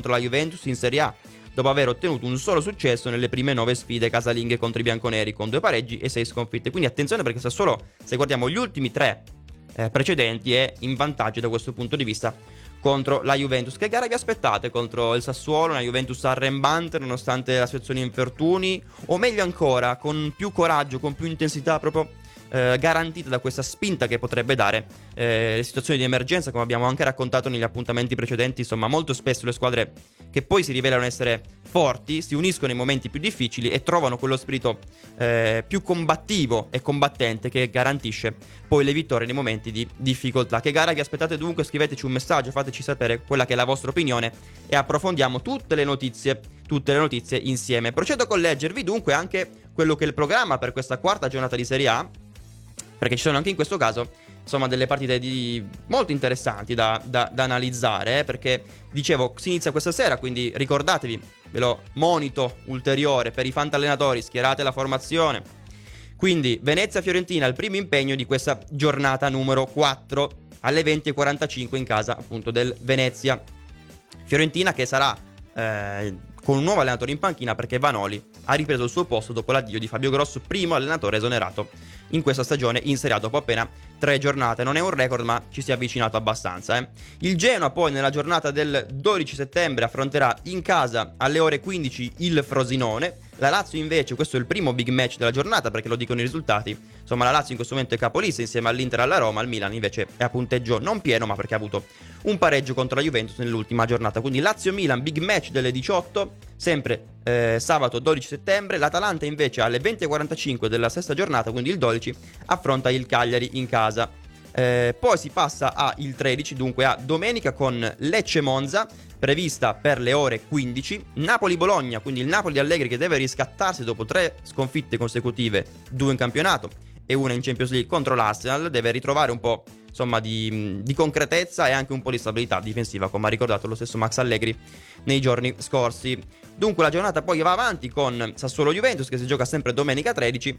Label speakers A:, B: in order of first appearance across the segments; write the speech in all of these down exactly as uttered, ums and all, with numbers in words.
A: contro la Juventus in Serie A, dopo aver ottenuto un solo successo nelle prime nove sfide casalinghe contro i bianconeri, con due pareggi e sei sconfitte. Quindi attenzione, perché Sassuolo, se guardiamo gli ultimi tre eh, precedenti, è in vantaggio da questo punto di vista contro la Juventus. Che gara vi aspettate contro il Sassuolo? Una Juventus arrembante nonostante la situazione di infortuni, o meglio ancora con più coraggio, con più intensità, proprio eh, garantita da questa spinta che potrebbe dare eh, le situazioni di emergenza, come abbiamo anche raccontato negli appuntamenti precedenti. Insomma, molto spesso le squadre che poi si rivelano essere forti si uniscono nei momenti più difficili e trovano quello spirito eh, più combattivo e combattente che garantisce poi le vittorie nei momenti di difficoltà. Che gara vi aspettate dunque? Scriveteci un messaggio, fateci sapere quella che è la vostra opinione e approfondiamo tutte le notizie, tutte le notizie insieme. Procedo con leggervi dunque anche quello che è il programma per questa quarta giornata di Serie A, perché ci sono anche in questo caso, insomma, delle partite di... molto interessanti da, da, da analizzare, eh, perché, dicevo, si inizia questa sera, quindi ricordatevi, ve lo monito ulteriore per i fantallenatori, schierate la formazione. Quindi Venezia-Fiorentina, il primo impegno di questa giornata numero quattro, alle venti e quarantacinque in casa appunto del Venezia. Fiorentina che sarà eh, con un nuovo allenatore in panchina, perché Vanoli ha ripreso il suo posto dopo l'addio di Fabio Grosso, primo allenatore esonerato in questa stagione in Serie A dopo appena tre giornate. Non è un record, ma ci si è avvicinato abbastanza, eh. Il Genoa poi nella giornata del dodici settembre affronterà in casa alle ore quindici il Frosinone. La Lazio invece, questo è il primo big match della giornata, perché lo dicono i risultati, insomma la Lazio in questo momento è capolista insieme all'Inter e alla Roma. Il Milan invece è a punteggio non pieno, ma perché ha avuto un pareggio contro la Juventus nell'ultima giornata. Quindi Lazio-Milan, big match delle diciotto, sempre eh, sabato dodici settembre. L'Atalanta invece alle venti e quarantacinque della sesta giornata, quindi il dodici, affronta il Cagliari in casa. Eh, poi si passa a il tredici, dunque a domenica, con Lecce-Monza prevista per le ore quindici, Napoli-Bologna, quindi il Napoli di Allegri che deve riscattarsi dopo tre sconfitte consecutive, due in campionato e una in Champions League contro l'Arsenal, deve ritrovare un po', insomma, di, di concretezza e anche un po' di stabilità difensiva, come ha ricordato lo stesso Max Allegri nei giorni scorsi. Dunque la giornata poi va avanti con Sassuolo-Juventus, che si gioca sempre domenica tredici,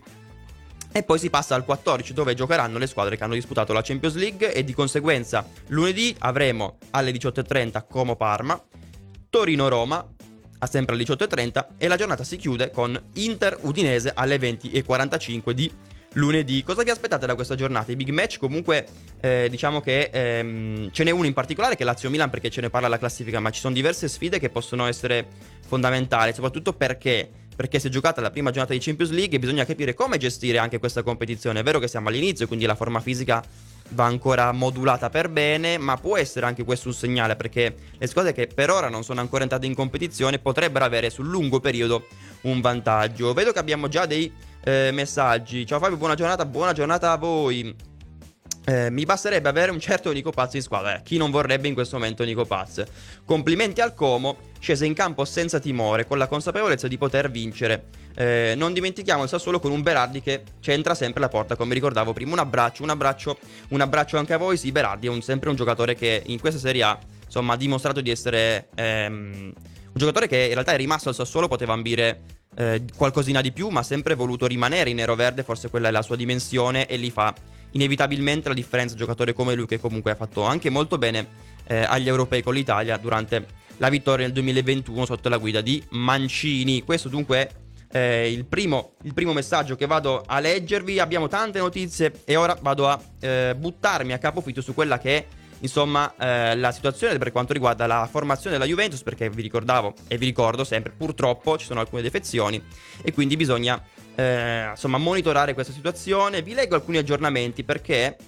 A: e poi si passa al quattordici, dove giocheranno le squadre che hanno disputato la Champions League, e di conseguenza lunedì avremo alle diciotto e trenta Como-Parma, Torino-Roma a sempre alle diciotto e trenta, e la giornata si chiude con Inter-Udinese alle venti e quarantacinque di lunedì. Cosa vi aspettate da questa giornata? I big match comunque eh, diciamo che ehm, ce n'è uno in particolare che è Lazio-Milan, perché ce ne parla la classifica, ma ci sono diverse sfide che possono essere fondamentali, soprattutto perché perché si è giocata la prima giornata di Champions League e bisogna capire come gestire anche questa competizione. È vero che siamo all'inizio, quindi la forma fisica va ancora modulata per bene, ma può essere anche questo un segnale, perché le squadre che per ora non sono ancora entrate in competizione potrebbero avere sul lungo periodo un vantaggio. Vedo che abbiamo già dei eh, messaggi. Ciao Fabio, buona giornata, buona giornata a voi. Eh, mi basterebbe avere un certo Nico Paz in squadra. Eh, chi non vorrebbe in questo momento Nico Paz? Complimenti al Como, scese in campo senza timore, con la consapevolezza di poter vincere. Eh, non dimentichiamo il Sassuolo con un Berardi che centra sempre la porta, come ricordavo prima. Un abbraccio, un abbraccio, un abbraccio anche a voi. Sì, Berardi è un, sempre un giocatore che in questa Serie A, insomma, ha dimostrato di essere ehm, un giocatore che in realtà è rimasto al Sassuolo, poteva ambire eh, qualcosina di più, ma ha sempre voluto rimanere in nero-verde. Forse quella è la sua dimensione e lì fa inevitabilmente la differenza. Un giocatore come lui che comunque ha fatto anche molto bene eh, agli europei con l'Italia durante la vittoria nel duemilaventuno sotto la guida di Mancini. Questo dunque è eh, il, primo, il primo messaggio che vado a leggervi. Abbiamo tante notizie e ora vado a eh, buttarmi a capofitto su quella che è, insomma, eh, la situazione per quanto riguarda la formazione della Juventus, perché vi ricordavo e vi ricordo sempre, purtroppo ci sono alcune defezioni e quindi bisogna eh, insomma monitorare questa situazione. Vi leggo alcuni aggiornamenti perché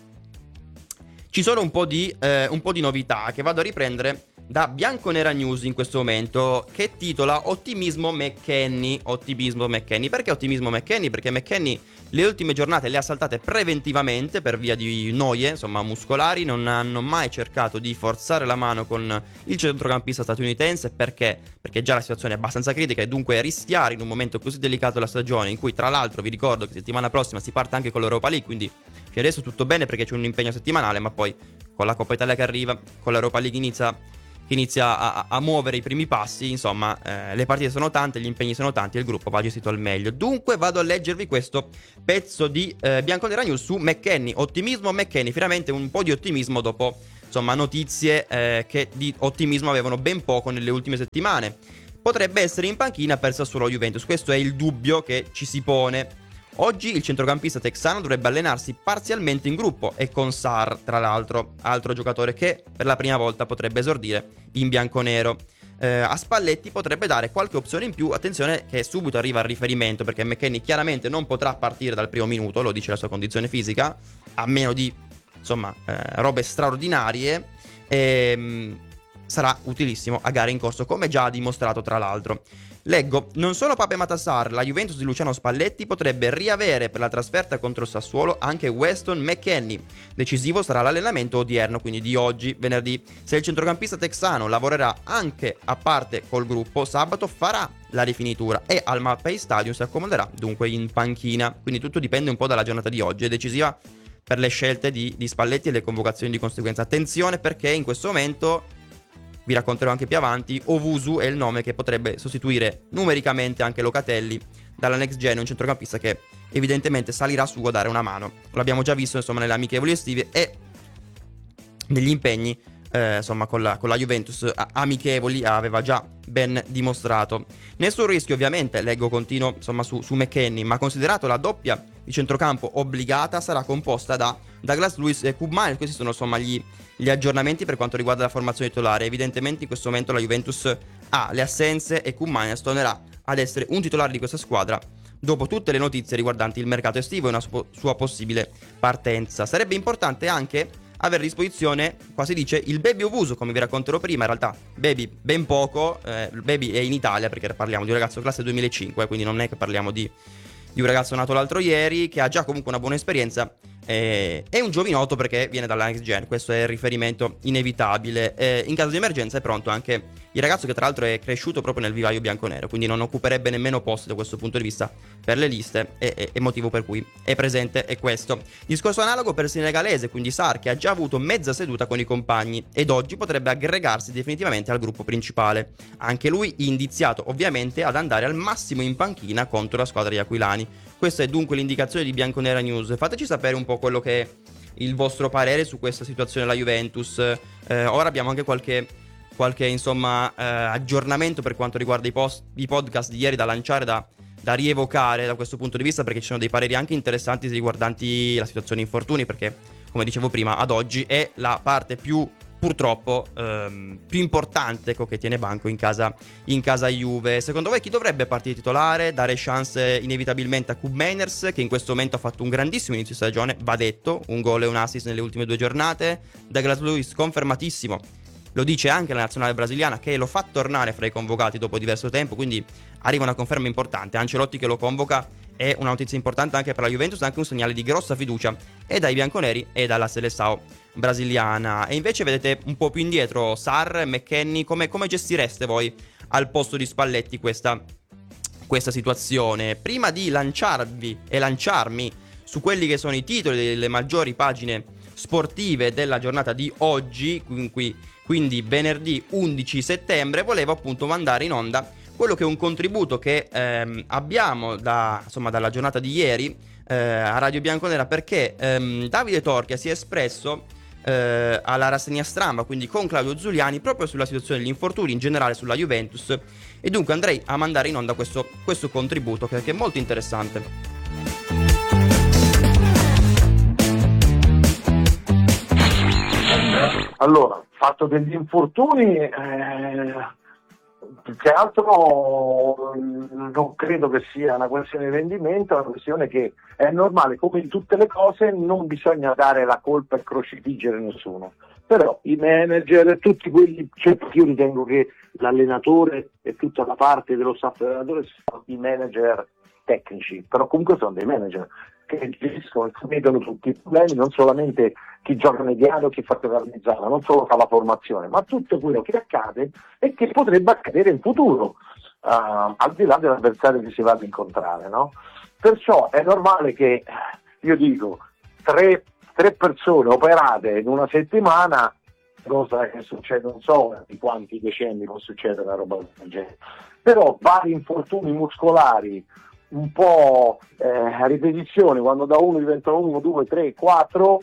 A: ci sono un po' di, eh, un po' di novità che vado a riprendere da Bianconera News in questo momento, che titola Ottimismo McKennie. Ottimismo McKennie. Perché ottimismo McKennie? Perché McKennie le ultime giornate le ha saltate preventivamente per via di noie, insomma, muscolari. Non hanno mai cercato di forzare la mano con il centrocampista statunitense. Perché? Perché già la situazione è abbastanza critica e dunque rischiare in un momento così delicato della stagione, in cui tra l'altro vi ricordo che settimana prossima si parte anche con l'Europa League, quindi fino adesso tutto bene perché c'è un impegno settimanale, ma poi con la Coppa Italia che arriva, con l'Europa League inizia inizia a, a muovere i primi passi. Insomma, eh, le partite sono tante, gli impegni sono tanti e il gruppo va gestito al meglio. Dunque vado a leggervi questo pezzo di eh, Bianconera News su McKennie. Ottimismo McKennie, finalmente un po' di ottimismo dopo insomma notizie eh, che di ottimismo avevano ben poco nelle ultime settimane. Potrebbe essere in panchina per Sassuolo Juventus, questo è il dubbio che ci si pone. Oggi il centrocampista texano dovrebbe allenarsi parzialmente in gruppo e con Sarr, tra l'altro, altro giocatore che per la prima volta potrebbe esordire in bianconero. Eh, a Spalletti potrebbe dare qualche opzione in più. Attenzione che subito arriva il riferimento, perché McKennie chiaramente non potrà partire dal primo minuto, lo dice la sua condizione fisica, a meno di insomma eh, robe straordinarie. E, sarà utilissimo a gare in corso, come già ha dimostrato tra l'altro. Leggo, non solo Pape Matar Sarr, la Juventus di Luciano Spalletti potrebbe riavere per la trasferta contro il Sassuolo anche Weston McKennie. Decisivo sarà l'allenamento odierno, quindi di oggi, venerdì. Se il centrocampista texano lavorerà anche a parte col gruppo, sabato farà la rifinitura e al Mapei Stadium si accomoderà dunque in panchina. Quindi tutto dipende un po' dalla giornata di oggi, è decisiva per le scelte di, di Spalletti e le convocazioni di conseguenza. Attenzione perché in questo momento, vi racconterò anche più avanti, Owusu è il nome che potrebbe sostituire numericamente anche Locatelli dalla next gen, un centrocampista che evidentemente salirà su a dare una mano. L'abbiamo già visto insomma nelle amichevoli estive e negli impegni eh, insomma con la, con la Juventus a, amichevoli aveva già ben dimostrato. Nessun rischio ovviamente, leggo continuo insomma su, su McKennie, ma considerato la doppia di centrocampo obbligata sarà composta da Douglas Luiz e Koopmeiners. Questi sono insomma gli Gli aggiornamenti per quanto riguarda la formazione titolare. Evidentemente in questo momento la Juventus ha le assenze e Koopmeiners tornerà ad essere un titolare di questa squadra dopo tutte le notizie riguardanti il mercato estivo e una su- sua possibile partenza. Sarebbe importante anche avere a disposizione, qua si dice, il Baby Owusu, come vi racconterò prima. In realtà Baby ben poco, eh, il Baby è in Italia perché parliamo di un ragazzo classe duemilacinque, quindi non è che parliamo di, di un ragazzo nato l'altro ieri, che ha già comunque una buona esperienza. Eh, è un giovinotto perché viene dalla next gen, questo è il riferimento inevitabile. Eh, in caso di emergenza è pronto anche il ragazzo, che tra l'altro è cresciuto proprio nel vivaio bianconero, quindi non occuperebbe nemmeno posto da questo punto di vista per le liste, e, e, e motivo per cui è presente è questo. Discorso analogo per il senegalese, quindi Sarr, che ha già avuto mezza seduta con i compagni ed oggi potrebbe aggregarsi definitivamente al gruppo principale. Anche lui indiziato ovviamente ad andare al massimo in panchina contro la squadra di aquilani. Questa è dunque l'indicazione di Bianconera News. Fateci sapere un po' quello che è il vostro parere su questa situazione della Juventus. Eh, ora abbiamo anche qualche, qualche insomma eh, aggiornamento per quanto riguarda i, post, i podcast di ieri da lanciare, da, da rievocare da questo punto di vista, perché ci sono dei pareri anche interessanti riguardanti la situazione infortuni, perché come dicevo prima, ad oggi è la parte più purtroppo ehm, più importante che tiene banco in casa, in casa Juve. Secondo voi chi dovrebbe partire titolare? Dare chance inevitabilmente a Koopmeiners, che in questo momento ha fatto un grandissimo inizio di stagione, va detto, un gol e un assist nelle ultime due giornate. Douglas Luiz confermatissimo, lo dice anche la nazionale brasiliana, che lo fa tornare fra i convocati dopo diverso tempo, quindi arriva una conferma importante. Ancelotti che lo convoca è una notizia importante anche per la Juventus, anche un segnale di grossa fiducia e dai bianconeri e dalla Seleção brasiliana. E invece vedete un po' più indietro Sarr, McKennie, come, come gestireste voi al posto di Spalletti questa, questa situazione? Prima di lanciarvi e lanciarmi su quelli che sono i titoli delle maggiori pagine sportive della giornata di oggi, quindi, quindi venerdì undici settembre, volevo appunto mandare in onda quello che è un contributo che ehm, abbiamo da, insomma, dalla giornata di ieri eh, a Radio Bianconera, perché ehm, Davide Torchia si è espresso eh, alla rassegna stampa, quindi con Claudio Zuliani, proprio sulla situazione degli infortuni, in generale sulla Juventus, e dunque andrei a mandare in onda questo, questo contributo che, che è molto interessante.
B: Allora, fatto degli infortuni, eh, più che altro non credo che sia una questione di rendimento, è una questione che è normale, come in tutte le cose non bisogna dare la colpa e crocifiggere nessuno, però i manager, tutti quelli, cioè io ritengo che l'allenatore e tutta la parte dello staff dell'allenatore sono i manager tecnici, però comunque sono dei manager che gestiscono e vedono tutti i problemi, non solamente chi gioca mediano, chi fa giocare mezzana, non solo fa la formazione, ma tutto quello che accade e che potrebbe accadere in futuro, uh, al di là dell'avversario che si va ad incontrare, no? Perciò è normale che, io dico, tre, tre persone operate in una settimana, cosa che succede, non so di quanti decenni può succedere una roba del genere, però vari infortuni muscolari, un po' eh, a ripetizione, quando da uno diventano uno, due, tre, quattro,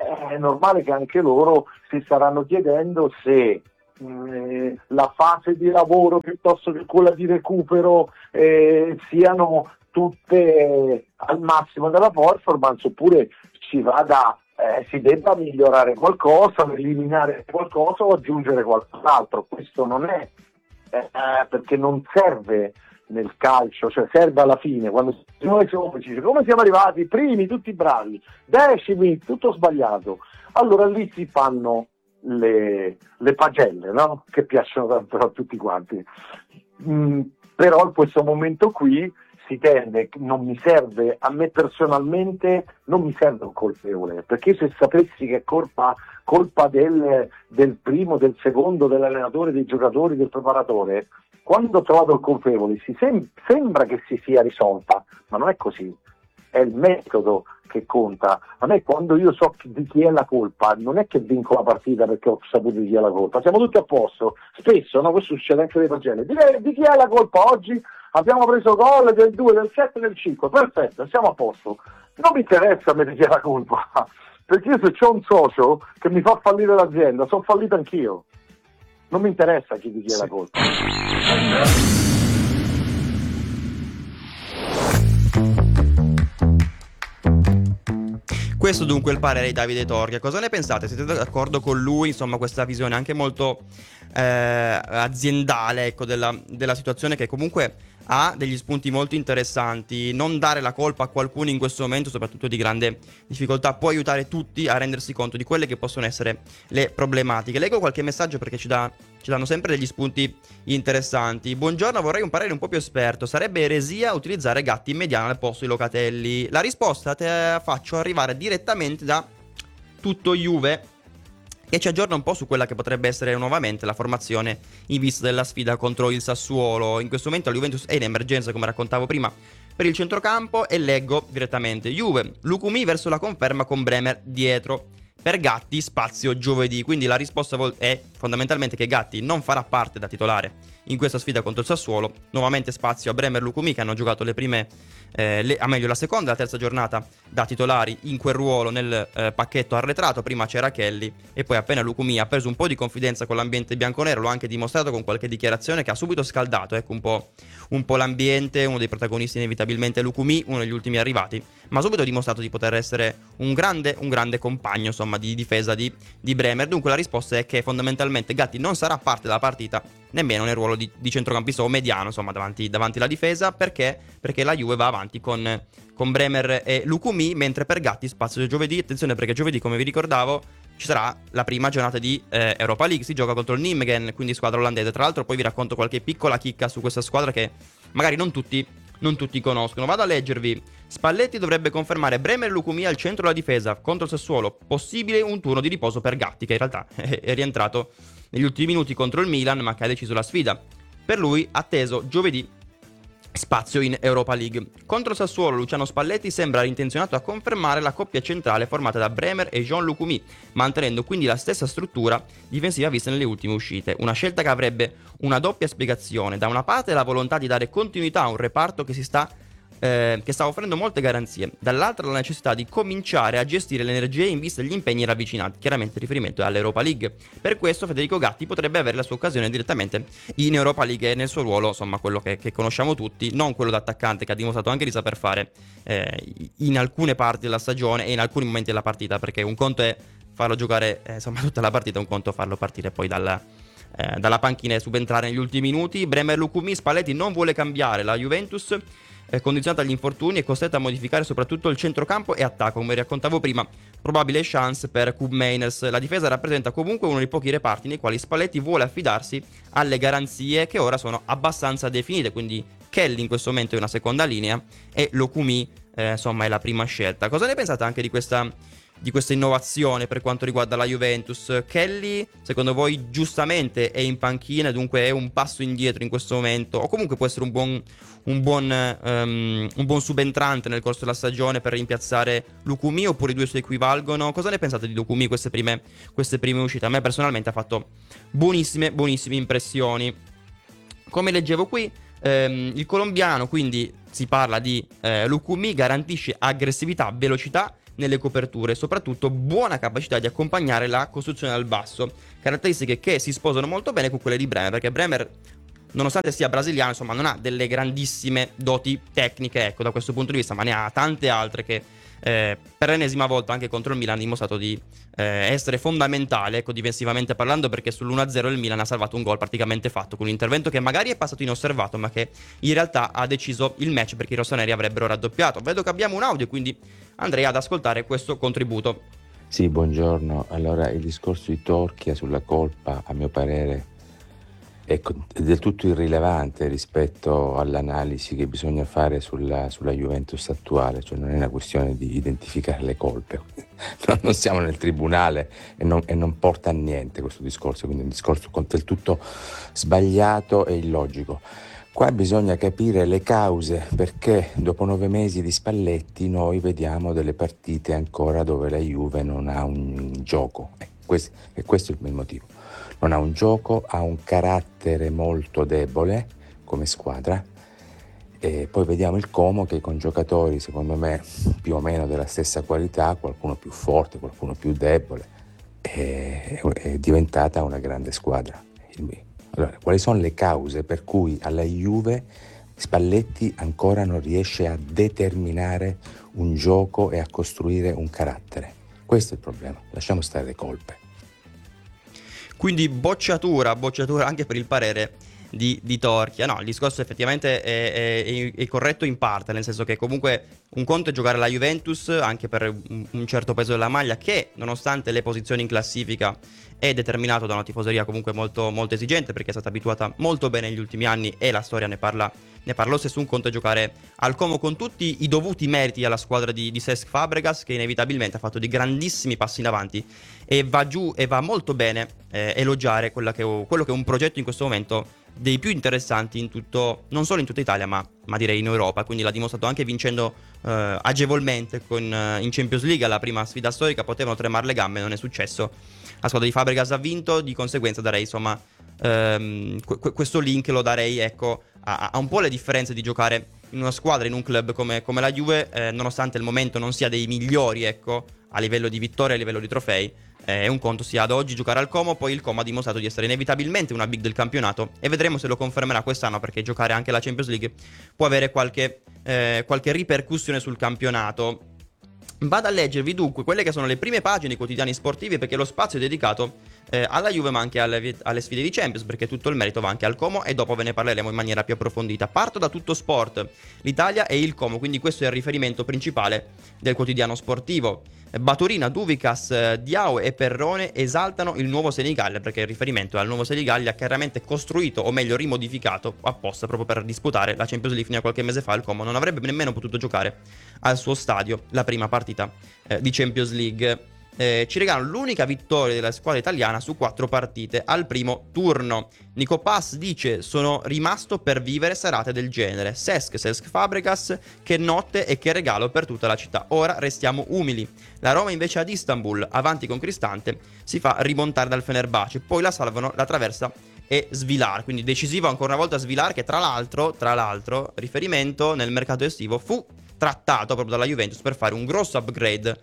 B: è normale che anche loro si staranno chiedendo se mh, la fase di lavoro piuttosto che quella di recupero eh, siano tutte al massimo della performance, oppure ci vada, eh, si debba migliorare qualcosa, eliminare qualcosa o aggiungere qualcos'altro. Questo non è eh, perché non serve nel calcio, cioè serve alla fine, quando noi siamo, come siamo arrivati primi, tutti bravi, decimi, tutto sbagliato, allora lì si fanno le, le pagelle, no? Che piacciono tanto a tutti quanti. Mm, però in questo momento qui si tende, non mi serve, a me personalmente non mi serve un colpevole, perché se sapessi che è colpa, colpa del, del primo, del secondo, dell'allenatore, dei giocatori, del preparatore, quando ho trovato il colpevole si sem- sembra che si sia risolta, ma non è così, è il metodo che conta. A me, quando io so di chi è la colpa, non è che vinco la partita perché ho saputo di chi è la colpa, siamo tutti a posto, spesso, no? Questo succede anche nei pagelle, di, di chi è la colpa oggi? Abbiamo preso gol del due, del sette, del cinque, perfetto, siamo a posto. Non mi interessa a me di chi è la colpa, perché io se c'ho un socio che mi fa fallire l'azienda, sono fallito anch'io. Non mi interessa chi di chi è la colpa.
A: Questo dunque è il parere di Davide Torchia. Cosa ne pensate? Siete d'accordo con lui? Insomma, questa visione anche molto eh, aziendale, ecco, della, della situazione, che comunque ha degli spunti molto interessanti. Non dare la colpa a qualcuno in questo momento, soprattutto di grande difficoltà, può aiutare tutti a rendersi conto di quelle che possono essere le problematiche. Leggo qualche messaggio perché ci dà Ci danno sempre degli spunti interessanti. Buongiorno, vorrei un parere un po' più esperto. Sarebbe eresia utilizzare Gatti in mediano al posto di Locatelli? La risposta te la faccio arrivare direttamente da Tutto Juve, che ci aggiorna un po' su quella che potrebbe essere nuovamente la formazione in vista della sfida contro il Sassuolo. In questo momento la Juventus è in emergenza, come raccontavo prima, per il centrocampo, e leggo direttamente: Juve, Lukumi verso la conferma con Bremer dietro. Per Gatti spazio giovedì. Quindi la risposta è fondamentalmente che Gatti non farà parte da titolare in questa sfida contro il Sassuolo. Nuovamente spazio a Bremer e Lukumi, che hanno giocato le prime eh, le, a meglio la seconda e la terza giornata da titolari in quel ruolo nel eh, pacchetto arretrato. Prima c'era Kelly e poi appena Lukumi ha preso un po' di confidenza con l'ambiente bianconero, lo ha anche dimostrato con qualche dichiarazione che ha subito scaldato, ecco, un po', un po' l'ambiente. Uno dei protagonisti inevitabilmente è Lukumi, uno degli ultimi arrivati, ma ha subito dimostrato di poter essere un grande, un grande compagno, insomma, di difesa di, di Bremer. Dunque la risposta è che fondamentalmente Gatti non sarà parte della partita nemmeno nel ruolo di, di centrocampista o mediano, insomma, davanti, davanti alla difesa. Perché? Perché la Juve va avanti con, con Bremer e Lukumi, mentre per Gatti spazio giovedì. Attenzione, perché giovedì, come vi ricordavo, ci sarà la prima giornata di eh, Europa League, si gioca contro il Nijmegen, quindi squadra olandese. Tra l'altro poi vi racconto qualche piccola chicca su questa squadra che magari non tutti non tutti conoscono. Vado a leggervi. Spalletti dovrebbe confermare Bremer e Lukumi al centro della difesa contro il Sassuolo. Possibile un turno di riposo per Gatti, che in realtà è rientrato negli ultimi minuti contro il Milan, ma che ha deciso la sfida. Per lui atteso giovedì spazio in Europa League. Contro il Sassuolo Luciano Spalletti sembra intenzionato a confermare la coppia centrale formata da Bremer e Jean Lukumi, mantenendo quindi la stessa struttura difensiva vista nelle ultime uscite. Una scelta che avrebbe una doppia spiegazione: da una parte la volontà di dare continuità a un reparto che si sta eh, che sta offrendo molte garanzie, dall'altra la necessità di cominciare a gestire le energie in vista degli impegni ravvicinati. Chiaramente il riferimento è all'Europa League. Per questo Federico Gatti potrebbe avere la sua occasione direttamente in Europa League e nel suo ruolo, insomma, quello che, che conosciamo tutti, non quello da attaccante, che ha dimostrato anche di saper fare eh, in alcune parti della stagione e in alcuni momenti della partita, perché un conto è farlo giocare eh, insomma tutta la partita, un conto è farlo partire poi dalla eh, dalla panchina e subentrare negli ultimi minuti. Bremer, Lukumi, Spalletti non vuole cambiare. La Juventus, eh, condizionata agli infortuni, è costretta a modificare soprattutto il centrocampo e attacco, come raccontavo prima. Probabile chance per Koop Meiners. La difesa rappresenta comunque uno dei pochi reparti nei quali Spalletti vuole affidarsi alle garanzie che ora sono abbastanza definite, quindi Kelly in questo momento è una seconda linea e Lukumi eh, insomma è la prima scelta. Cosa ne pensate anche di questa di questa innovazione per quanto riguarda la Juventus? Kelly, secondo voi, giustamente è in panchina, dunque è un passo indietro in questo momento, o comunque può essere un buon, un buon, um, un buon subentrante nel corso della stagione per rimpiazzare Lukumi, oppure i due si equivalgono? Cosa ne pensate di Lukumi, queste prime, queste prime uscite? A me personalmente ha fatto buonissime, buonissime impressioni. Come leggevo qui, ehm, il colombiano, quindi si parla di eh, Lukumi, garantisce aggressività, velocità, nelle coperture e soprattutto buona capacità di accompagnare la costruzione dal basso, caratteristiche che si sposano molto bene con quelle di Bremer, perché Bremer, nonostante sia brasiliano, insomma, non ha delle grandissime doti tecniche, ecco, da questo punto di vista, ma ne ha tante altre che eh, per l'ennesima volta anche contro il Milan ha dimostrato di eh, essere fondamentale, ecco, difensivamente parlando, perché sull'uno a zero il Milan ha salvato un gol praticamente fatto, con un intervento che magari è passato inosservato, ma che in realtà ha deciso il match, perché i rossoneri avrebbero raddoppiato. Vedo che abbiamo un audio, quindi andrei ad ascoltare questo contributo.
C: Sì, buongiorno. Allora, il discorso di Torchia sulla colpa, a mio parere, è del tutto irrilevante rispetto all'analisi che bisogna fare sulla, sulla Juventus attuale, cioè non è una questione di identificare le colpe, non siamo nel tribunale e non, e non porta a niente questo discorso, quindi è un discorso del tutto sbagliato e illogico. Qua bisogna capire le cause, perché dopo nove mesi di Spalletti noi vediamo delle partite ancora dove la Juve non ha un gioco, e questo, e questo è il motivo. Non ha un gioco, ha un carattere molto debole come squadra, e poi vediamo il Como che con giocatori secondo me più o meno della stessa qualità, qualcuno più forte, qualcuno più debole, è, è diventata una grande squadra. Allora, quali sono le cause per cui alla Juve Spalletti ancora non riesce a determinare un gioco e a costruire un carattere? Questo è il problema, lasciamo stare le colpe.
A: Quindi bocciatura, bocciatura anche per il parere di, di Torchia. No, il discorso effettivamente è, è, è corretto in parte, nel senso che comunque un conto è giocare alla Juventus anche per un, un certo peso della maglia, che nonostante le posizioni in classifica è determinato da una tifoseria comunque molto, molto esigente, perché è stata abituata molto bene negli ultimi anni e la storia ne parla, ne parla lo stesso. Un conto è giocare al Como con tutti i dovuti meriti alla squadra di, di Cesc Fabregas, che inevitabilmente ha fatto dei grandissimi passi in avanti, e va giù e va molto bene eh, elogiare quella che, quello che è un progetto in questo momento dei più interessanti in tutto, non solo in tutta Italia, ma, ma direi in Europa. Quindi l'ha dimostrato anche vincendo eh, agevolmente con, eh, in Champions League alla prima sfida storica. Potevano tremare le gambe, non è successo. La squadra di Fabregas ha vinto, di conseguenza darei insomma ehm, qu- questo link lo darei, ecco, a, a un po' le differenze di giocare in una squadra, in un club come, come la Juve, eh, nonostante il momento non sia dei migliori, ecco, a livello di vittorie, a livello di trofei. È eh, un conto sia ad oggi giocare al Como, poi il Como ha dimostrato di essere inevitabilmente una big del campionato e vedremo se lo confermerà quest'anno, perché giocare anche la Champions League può avere qualche, eh, qualche ripercussione sul campionato. Vado a leggervi dunque quelle che sono le prime pagine dei quotidiani sportivi, perché lo spazio è dedicato eh, alla Juve ma anche alle, alle sfide di Champions, perché tutto il merito va anche al Como e dopo ve ne parleremo in maniera più approfondita. Parto da Tutto Sport, l'Italia e il Como, quindi questo è il riferimento principale del quotidiano sportivo. Baturina, Duvicas, Diao e Perrone esaltano il nuovo Senigallia, perché il riferimento è al nuovo Senigallia chiaramente costruito, o meglio rimodificato apposta proprio per disputare la Champions League. Fino a qualche mese fa il Como non avrebbe nemmeno potuto giocare al suo stadio la prima partita eh, di Champions League. Eh, ci regalano l'unica vittoria della squadra italiana su quattro partite al primo turno. Nico Pass dice: sono rimasto per vivere serate del genere. Cesc, Cesc Fabregas, che notte e che regalo per tutta la città. Ora restiamo umili. La Roma invece ad Istanbul, avanti con Cristante, si fa rimontare dal Fenerbahce, poi la salvano la Traversa e Svilar. Quindi decisivo ancora una volta Svilar, che tra l'altro, tra l'altro, riferimento nel mercato estivo, fu trattato proprio dalla Juventus per fare un grosso upgrade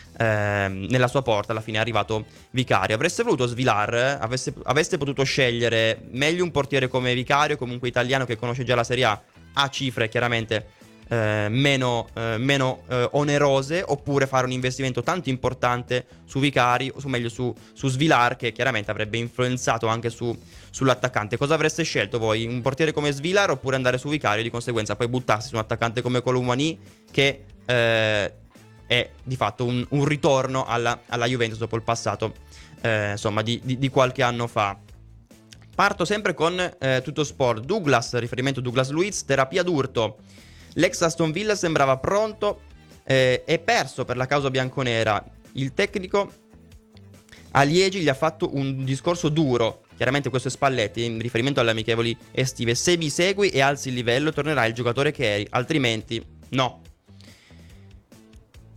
A: ehm, nella sua porta. Alla fine è arrivato Vicario. Avreste voluto Svilar? Avesse, aveste potuto scegliere meglio un portiere come Vicario, comunque italiano che conosce già la Serie A, a cifre chiaramente eh, meno, eh, meno eh, onerose, oppure fare un investimento tanto importante su Vicari, o su, meglio su, su Svilar, che chiaramente avrebbe influenzato anche su, sull'attaccante. Cosa avreste scelto voi? Un portiere come Svilar oppure andare su Vicario, di conseguenza poi buttarsi su un attaccante come Colomani, che eh, è di fatto un, un ritorno alla, alla Juventus dopo il passato eh, insomma di, di, di qualche anno fa. Parto sempre con eh, Tutto Sport. Douglas, riferimento Douglas Luiz, terapia d'urto. L'ex Aston Villa sembrava pronto eh, e perso per la causa bianconera. Il tecnico a Liegi gli ha fatto un discorso duro. Chiaramente questo è Spalletti, in riferimento alle amichevoli estive. Se vi segui e alzi il livello tornerai il giocatore che eri, altrimenti no.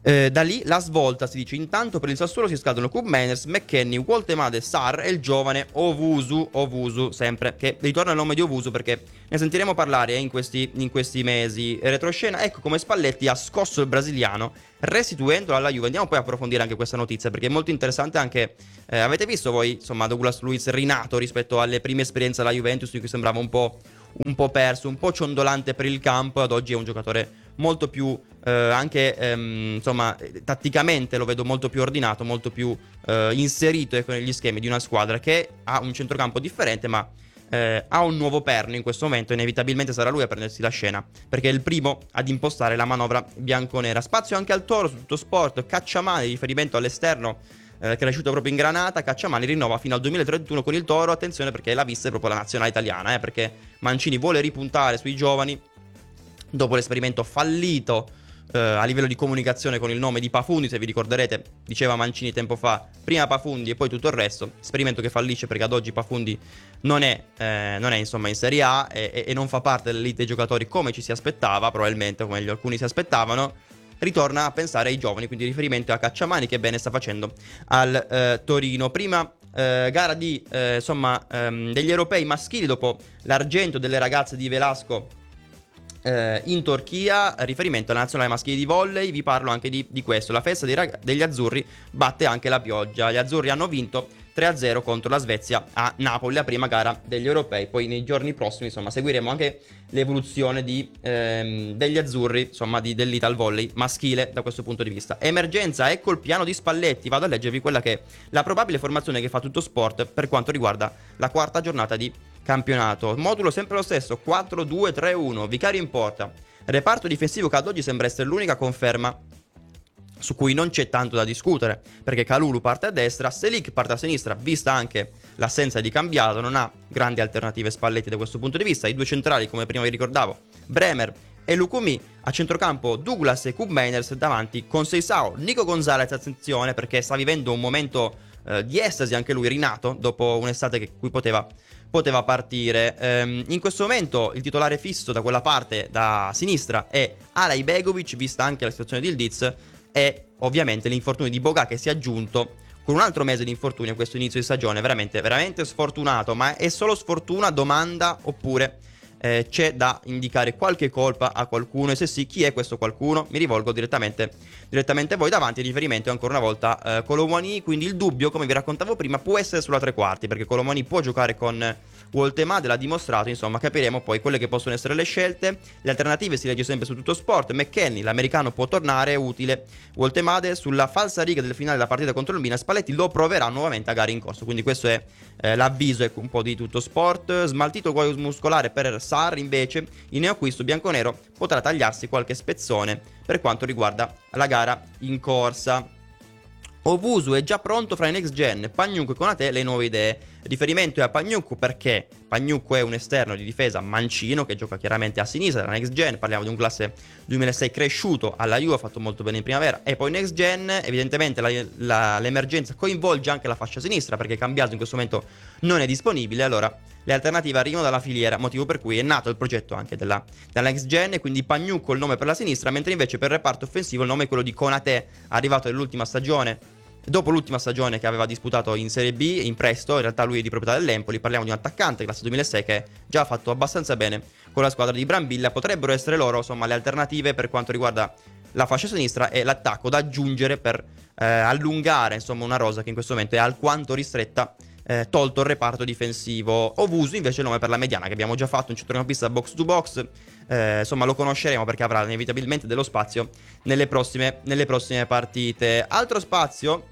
A: Eh, da lì la svolta, si dice. Intanto per il Sassuolo si scadono Koop Meiners, McKennie, Woltemade, Sarr e il giovane Owusu, Owusu sempre, che ritorna il nome di Owusu perché ne sentiremo parlare eh, in, questi, in questi mesi. Retroscena, ecco come Spalletti ha scosso il brasiliano restituendolo alla Juve. Andiamo poi a approfondire anche questa notizia perché è molto interessante anche, eh, avete visto voi insomma Douglas Luiz rinato rispetto alle prime esperienze alla Juventus in cui sembrava un po', un po' perso, un po' ciondolante per il campo, ad oggi è un giocatore molto più eh, anche ehm, insomma tatticamente lo vedo molto più ordinato, molto più eh, inserito ecco, negli schemi di una squadra che ha un centrocampo differente ma eh, ha un nuovo perno in questo momento. Inevitabilmente sarà lui a prendersi la scena perché è il primo ad impostare la manovra bianconera. Spazio anche al Toro su Tutto Sport. Cacciamani, riferimento all'esterno eh, cresciuto proprio in Granata. Cacciamani rinnova fino al duemilatrentuno con il Toro. Attenzione perché la vista è proprio la nazionale italiana eh, perché Mancini vuole ripuntare sui giovani dopo l'esperimento fallito eh, a livello di comunicazione con il nome di Pafundi. Se vi ricorderete, diceva Mancini tempo fa, prima Pafundi e poi tutto il resto. Esperimento che fallisce perché ad oggi Pafundi non è, eh, non è insomma in Serie A e, e non fa parte dell'elite dei giocatori come ci si aspettava, probabilmente, o meglio alcuni si aspettavano. Ritorna a pensare ai giovani, quindi riferimento a Cacciamani che bene sta facendo al eh, Torino. Prima eh, gara di eh, insomma ehm, degli europei maschili dopo l'argento delle ragazze di Velasco Eh, in Turchia, riferimento alla nazionale maschile di volley. Vi parlo anche di, di questo. La festa dei rag- degli azzurri batte anche la pioggia. Gli azzurri hanno vinto tre a zero contro la Svezia a Napoli, la prima gara degli europei. Poi nei giorni prossimi insomma seguiremo anche l'evoluzione di, ehm, degli azzurri, insomma di, dell'Ital Volley maschile da questo punto di vista. Emergenza, ecco il piano di Spalletti. Vado a leggervi quella che è la probabile formazione che fa Tutto Sport per quanto riguarda la quarta giornata di campionato. Modulo sempre lo stesso, quattro due tre uno. Vicario in porta. Reparto difensivo che ad oggi sembra essere l'unica conferma su cui non c'è tanto da discutere, perché Kalulu parte a destra, Selic parte a sinistra, vista anche l'assenza di Cambiato, non ha grandi alternative Spalletti da questo punto di vista. I due centrali, come prima vi ricordavo, Bremer e Lukumi. A centrocampo Douglas e Koop Meiners, davanti con Seisao. Nico Gonzalez, attenzione perché sta vivendo un momento eh, di estasi anche lui, rinato dopo un'estate che cui poteva poteva partire. Ehm, in questo momento il titolare fisso da quella parte, da sinistra, è Alay Begovic, vista anche la situazione di Ildiz, e ovviamente l'infortunio di Boga che si è aggiunto con un altro mese di infortunio a questo inizio di stagione. Veramente, veramente sfortunato, ma è solo sfortuna, domanda, oppure eh, c'è da indicare qualche colpa a qualcuno? E se sì, chi è questo qualcuno? Mi rivolgo direttamente, direttamente a voi. Davanti riferimento ancora una volta eh, Colomani, quindi il dubbio, come vi raccontavo prima, può essere sulla tre quarti, perché Colomani può giocare con Woltemade, l'ha dimostrato, insomma capiremo poi quelle che possono essere le scelte. Le alternative si legge sempre su Tutto Sport. McKennie, l'americano, può tornare, è utile. Woltemade sulla falsa riga del finale della partita contro il Milan. Spalletti lo proverà nuovamente a gare in corso, quindi questo è eh, l'avviso, ecco, un po' di Tutto Sport. Smaltito il guaio muscolare per Sarr, invece il neoacquisto bianconero potrà tagliarsi qualche spezzone per quanto riguarda la gara in corsa. Owusu è già pronto fra i next gen. Pagnuk e Konate le nuove idee. Riferimento è a Pagnuk perché Pagnuk è un esterno di difesa mancino che gioca chiaramente a sinistra della next gen. Parliamo di un classe duemilasei cresciuto alla Juve, ha fatto molto bene in primavera. E poi next gen, evidentemente la, la, l'emergenza coinvolge anche la fascia sinistra perché Cambiaso in questo momento non è disponibile. Allora le alternative arrivano dalla filiera, motivo per cui è nato il progetto anche della, della next gen. E quindi Pagnuk il nome per la sinistra, mentre invece per il reparto offensivo il nome è quello di Konate, arrivato nell'ultima stagione. Dopo l'ultima stagione che aveva disputato in Serie B, in prestito, in realtà lui è di proprietà dell'Empoli. Parliamo di un attaccante classe duemilasei che già ha fatto abbastanza bene con la squadra di Brambilla. Potrebbero essere loro, insomma, le alternative per quanto riguarda la fascia sinistra e l'attacco da aggiungere per eh, allungare, insomma, una rosa che in questo momento è alquanto ristretta, eh, tolto il reparto difensivo. Owusu invece è il nome per la mediana che abbiamo già fatto, un centrocampista box to box. Eh, insomma lo conosceremo perché avrà inevitabilmente dello spazio nelle prossime, nelle prossime partite. Altro spazio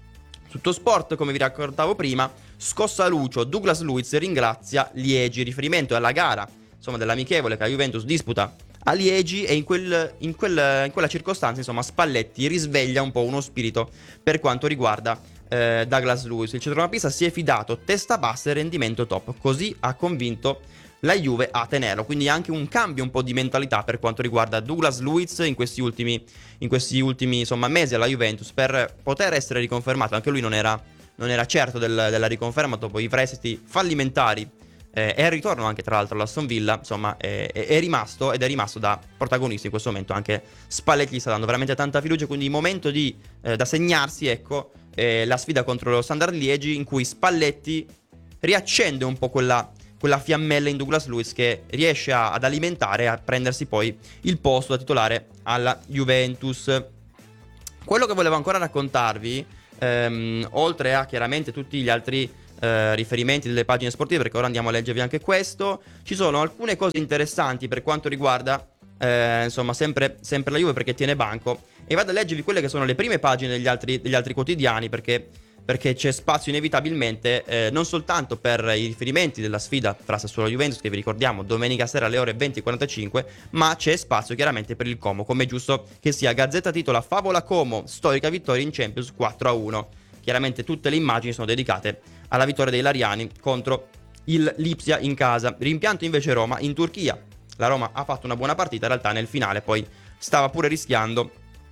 A: Tutto Sport, come vi raccontavo prima, scossa Lucio, Douglas Luiz ringrazia Liegi, riferimento alla gara, insomma, dell'amichevole che la Juventus disputa a Liegi, e in, quel, in, quel, in quella circostanza, insomma, Spalletti risveglia un po' uno spirito per quanto riguarda eh, Douglas Luiz. Il centrocampista si è fidato, testa bassa e rendimento top, così ha convinto la Juve a tenerlo. Quindi anche un cambio un po' di mentalità per quanto riguarda Douglas Luiz in questi ultimi, in questi ultimi insomma, mesi alla Juventus, per poter essere riconfermato. Anche lui non era, non era certo del, della riconferma dopo i prestiti fallimentari eh, è il ritorno anche tra l'altro all'Aston Villa, insomma è, è, è rimasto ed è rimasto da protagonista in questo momento. Anche Spalletti gli sta dando veramente tanta fiducia, quindi momento di, eh, da segnarsi, ecco, eh, la sfida contro lo Standard Liegi, in cui Spalletti riaccende un po' quella, quella fiammella in Douglas Luiz, che riesce a, ad alimentare e a prendersi poi il posto da titolare alla Juventus. Quello che volevo ancora raccontarvi, ehm, oltre a chiaramente tutti gli altri eh, riferimenti delle pagine sportive, perché ora andiamo a leggervi anche questo, ci sono alcune cose interessanti per quanto riguarda eh, insomma sempre, sempre la Juve, perché tiene banco, e vado a leggervi quelle che sono le prime pagine degli altri, degli altri quotidiani, perché perché c'è spazio inevitabilmente eh, non soltanto per i riferimenti della sfida tra Sassuolo e Juventus, che vi ricordiamo domenica sera alle ore venti e quarantacinque, ma c'è spazio chiaramente per il Como, come è giusto che sia. Gazzetta titola Favola Como, storica vittoria in Champions quattro a uno. Chiaramente tutte le immagini sono dedicate alla vittoria dei Lariani contro il Lipsia in casa. Rimpianto invece Roma in Turchia. La Roma ha fatto una buona partita, in realtà nel finale poi stava pure rischiando,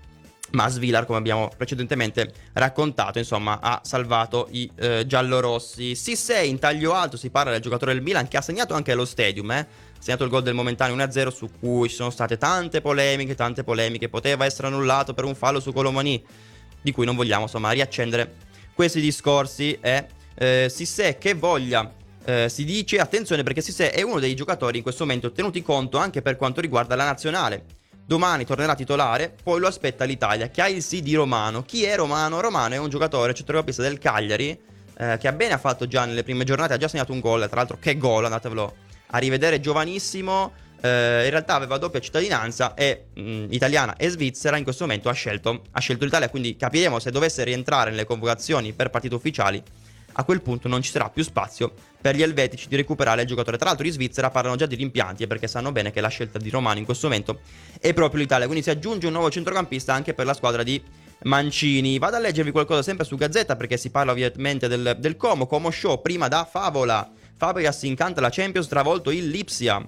A: ma Svilar, come abbiamo precedentemente raccontato, insomma, ha salvato i eh, giallorossi. Sissé in taglio alto, si parla del giocatore del Milan che ha segnato anche allo Stadium, eh? Ha segnato il gol del momentaneo uno a zero, su cui ci sono state tante polemiche, tante polemiche. Poteva essere annullato per un fallo su Colomani, di cui non vogliamo, insomma, riaccendere questi discorsi. E eh, Sissé che voglia, eh, si dice, attenzione, perché Sissé è uno dei giocatori in questo momento tenuti conto anche per quanto riguarda la nazionale. Domani tornerà titolare, poi lo aspetta l'Italia, che ha il sì di Romano. Chi è Romano? Romano è un giocatore centrocampista del Cagliari, eh, che ha bene ha fatto già nelle prime giornate, ha già segnato un gol, tra l'altro che gol, andatevelo a rivedere, giovanissimo, eh, in realtà aveva doppia cittadinanza, è mh, italiana e svizzera, in questo momento ha scelto, ha scelto l'Italia, quindi capiremo se dovesse rientrare nelle convocazioni per partite ufficiali. A quel punto non ci sarà più spazio per gli elvetici di recuperare il giocatore. Tra l'altro in Svizzera parlano già di rimpianti, perché sanno bene che la scelta di Romano in questo momento è proprio l'Italia. Quindi si aggiunge un nuovo centrocampista anche per la squadra di Mancini. Vado a leggervi qualcosa sempre su Gazzetta, perché si parla ovviamente del, del Como. Como Show, prima da Favola. Fabregas incanta la Champions, travolto il Lipsia.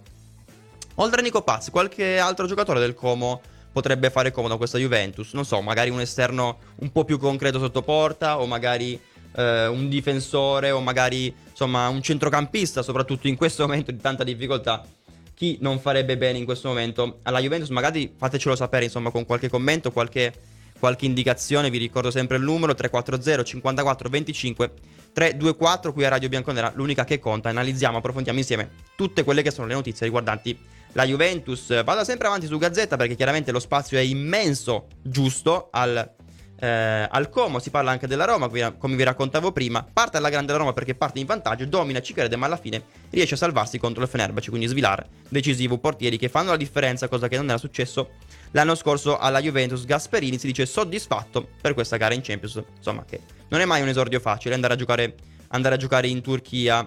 A: Oltre a Nico Paz, qualche altro giocatore del Como potrebbe fare comodo a questa Juventus. Non so, magari un esterno un po' più concreto sotto porta, o magari Uh, un difensore, o magari insomma un centrocampista, soprattutto in questo momento di tanta difficoltà. Chi non farebbe bene in questo momento alla Juventus? Magari fatecelo sapere, insomma, con qualche commento, qualche, qualche indicazione. Vi ricordo sempre il numero tre quattro zero cinquantaquattro venticinque trecentoventiquattro qui a Radio Bianconera, l'unica che conta. Analizziamo, approfondiamo insieme tutte quelle che sono le notizie riguardanti la Juventus. Vado sempre avanti su Gazzetta, perché chiaramente lo spazio è immenso giusto al Eh, al Como. Si parla anche della Roma, come vi raccontavo prima. Parte alla grande la Roma, perché parte in vantaggio, domina, ci crede, ma alla fine riesce a salvarsi contro il Fenerbahce. Quindi Svilar decisivo, portieri che fanno la differenza, cosa che non era successo l'anno scorso alla Juventus. Gasperini si dice soddisfatto per questa gara in Champions, insomma, che non è mai un esordio facile andare a giocare, andare a giocare in Turchia.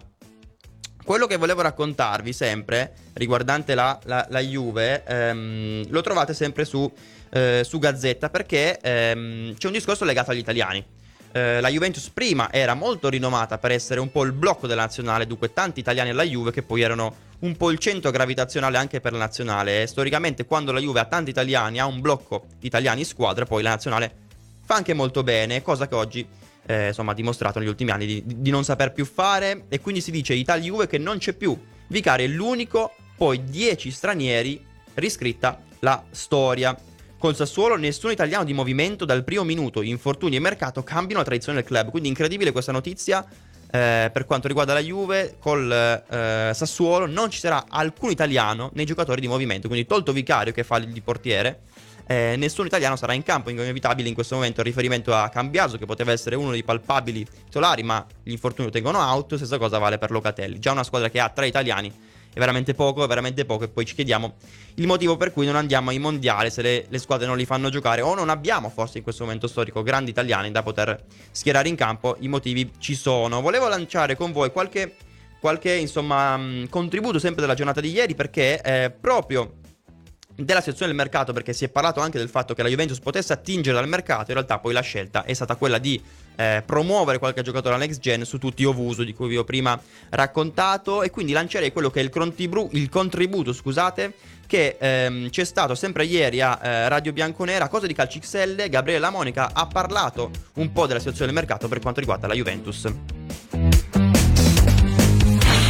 A: Quello che volevo raccontarvi sempre riguardante la, la, la Juve, ehm, lo trovate sempre su, eh, su Gazzetta, perché ehm, c'è un discorso legato agli italiani. Eh, la Juventus prima era molto rinomata per essere un po' il blocco della nazionale, dunque tanti italiani alla Juve, che poi erano un po' il centro gravitazionale anche per la nazionale. E storicamente, quando la Juve ha tanti italiani, ha un blocco di italiani in squadra, poi la nazionale fa anche molto bene, cosa che oggi Eh, insomma, ha dimostrato negli ultimi anni di, di, di non saper più fare. E quindi si dice Italia Juve che non c'è più. Vicario è l'unico, poi dieci stranieri, riscritta la storia. Col Sassuolo nessun italiano di movimento dal primo minuto. Infortuni e mercato cambiano la tradizione del club. Quindi incredibile questa notizia eh, per quanto riguarda la Juve. Col eh, Sassuolo non ci sarà alcun italiano nei giocatori di movimento. Quindi tolto Vicario, che fa il di portiere, Eh, nessun italiano sarà in campo. Inevitabile in questo momento il riferimento a Cambiaso, che poteva essere uno dei palpabili titolari, ma gli infortuni lo tengono out. Stessa cosa vale per Locatelli. Già una squadra che ha tre italiani è veramente poco, è veramente poco. E poi ci chiediamo il motivo per cui non andiamo ai mondiali, se le, le squadre non li fanno giocare, o non abbiamo forse in questo momento storico grandi italiani da poter schierare in campo. I motivi ci sono. Volevo lanciare con voi qualche, qualche insomma mh, contributo sempre della giornata di ieri, perché eh, proprio della situazione del mercato, perché si è parlato anche del fatto che la Juventus potesse attingere dal mercato. In realtà poi la scelta è stata quella di eh, promuovere qualche giocatore alla next gen su tutti Ovuso, di cui vi ho prima raccontato, e quindi lancerei quello che è il, contibru- il contributo scusate che ehm, c'è stato sempre ieri a eh, Radio Bianconera. Cosa di Calcio X L, Gabriele La Monica ha parlato un po' della situazione del mercato per quanto riguarda la Juventus.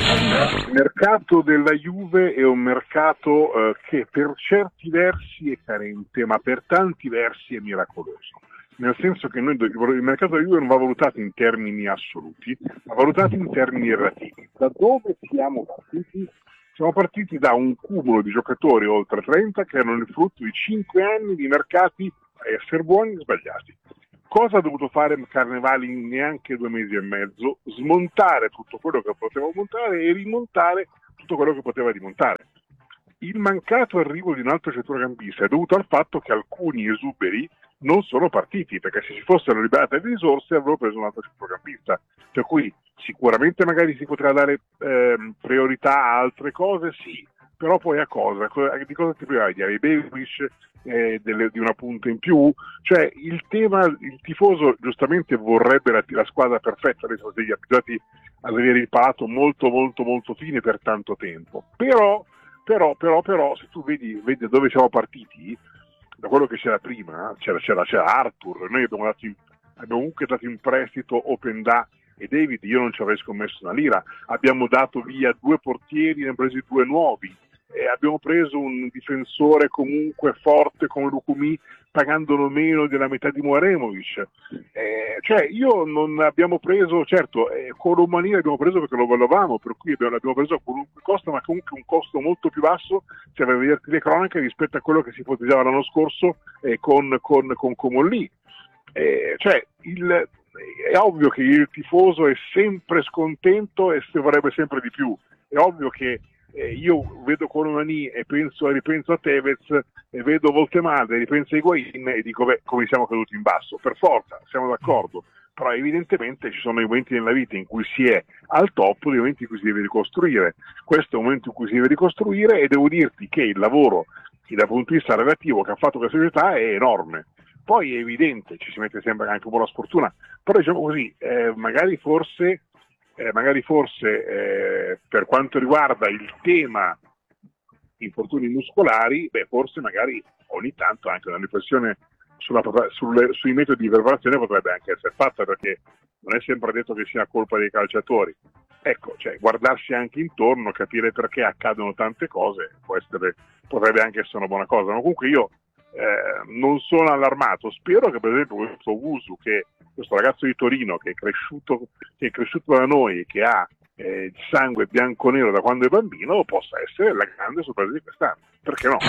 D: Il mercato della Juve è un mercato eh, che per certi versi è carente, ma per tanti versi è miracoloso. Nel senso che noi, il mercato della Juve non va valutato in termini assoluti, ma valutato in termini relativi. Da dove siamo partiti? Siamo partiti da un cumulo di giocatori oltre trenta che erano il frutto di cinque anni di mercati a essere buoni e sbagliati. Cosa ha dovuto fare Carnevali in neanche due mesi e mezzo? Smontare tutto quello che poteva montare e rimontare tutto quello che poteva rimontare. Il mancato arrivo di un altro centrocampista è dovuto al fatto che alcuni esuberi non sono partiti, perché se si fossero liberate le risorse avrebbero preso un altro centrocampista. Per cui sicuramente magari si poteva dare eh, priorità a altre cose, sì, però poi a cosa? Di cosa ti privavi? Di Begovic, eh, delle, di una punta in più? Cioè il tema, il tifoso giustamente vorrebbe la, la squadra perfetta, adesso degli abituati ad avere il palato molto molto molto fine per tanto tempo, però però però però se tu vedi, vedi dove siamo partiti, da quello che c'era prima, c'era, c'era, c'era Arthur, noi abbiamo, dato in, abbiamo comunque dato in prestito Openda e David, io non ci avrei scommesso una lira, abbiamo dato via due portieri, ne abbiamo presi due nuovi, e abbiamo preso un difensore comunque forte come Lukumi pagandolo meno della metà di Muaremovic, eh, cioè io non abbiamo preso, certo eh, con Romania abbiamo preso perché lo volevamo, per cui abbiamo, l'abbiamo preso a qualunque costo, ma comunque un costo molto più basso se vai a vederti le cronache rispetto a quello che si ipotizzava l'anno scorso eh, con, con, con Comolli, eh, cioè il è ovvio che il tifoso è sempre scontento e se vorrebbe sempre di più, è ovvio che eh, io vedo Colomani e penso, ripenso a Tevez e vedo Voltemade, ripenso a Higuain e dico beh, come siamo caduti in basso, per forza, siamo d'accordo, però evidentemente ci sono i momenti nella vita in cui si è al top, i momenti in cui si deve ricostruire, questo è un momento in cui si deve ricostruire e devo dirti che il lavoro dal punto di vista relativo che ha fatto questa società è enorme. Poi è evidente, ci si mette sempre anche un po' la sfortuna, però diciamo così, eh, magari forse, eh, magari forse eh, per quanto riguarda il tema infortuni muscolari, beh forse magari ogni tanto anche una riflessione sulla, sulle, sui metodi di preparazione potrebbe anche essere fatta, perché non è sempre detto che sia colpa dei calciatori. Ecco, cioè guardarsi anche intorno, capire perché accadono tante cose, può essere, potrebbe anche essere una buona cosa, ma comunque io Eh, non sono allarmato, spero che per esempio questo Wusu, che questo ragazzo di Torino che è cresciuto, che è cresciuto da noi e che ha eh, il sangue bianco-nero da quando è bambino, possa essere la grande sorpresa di quest'anno, perché no?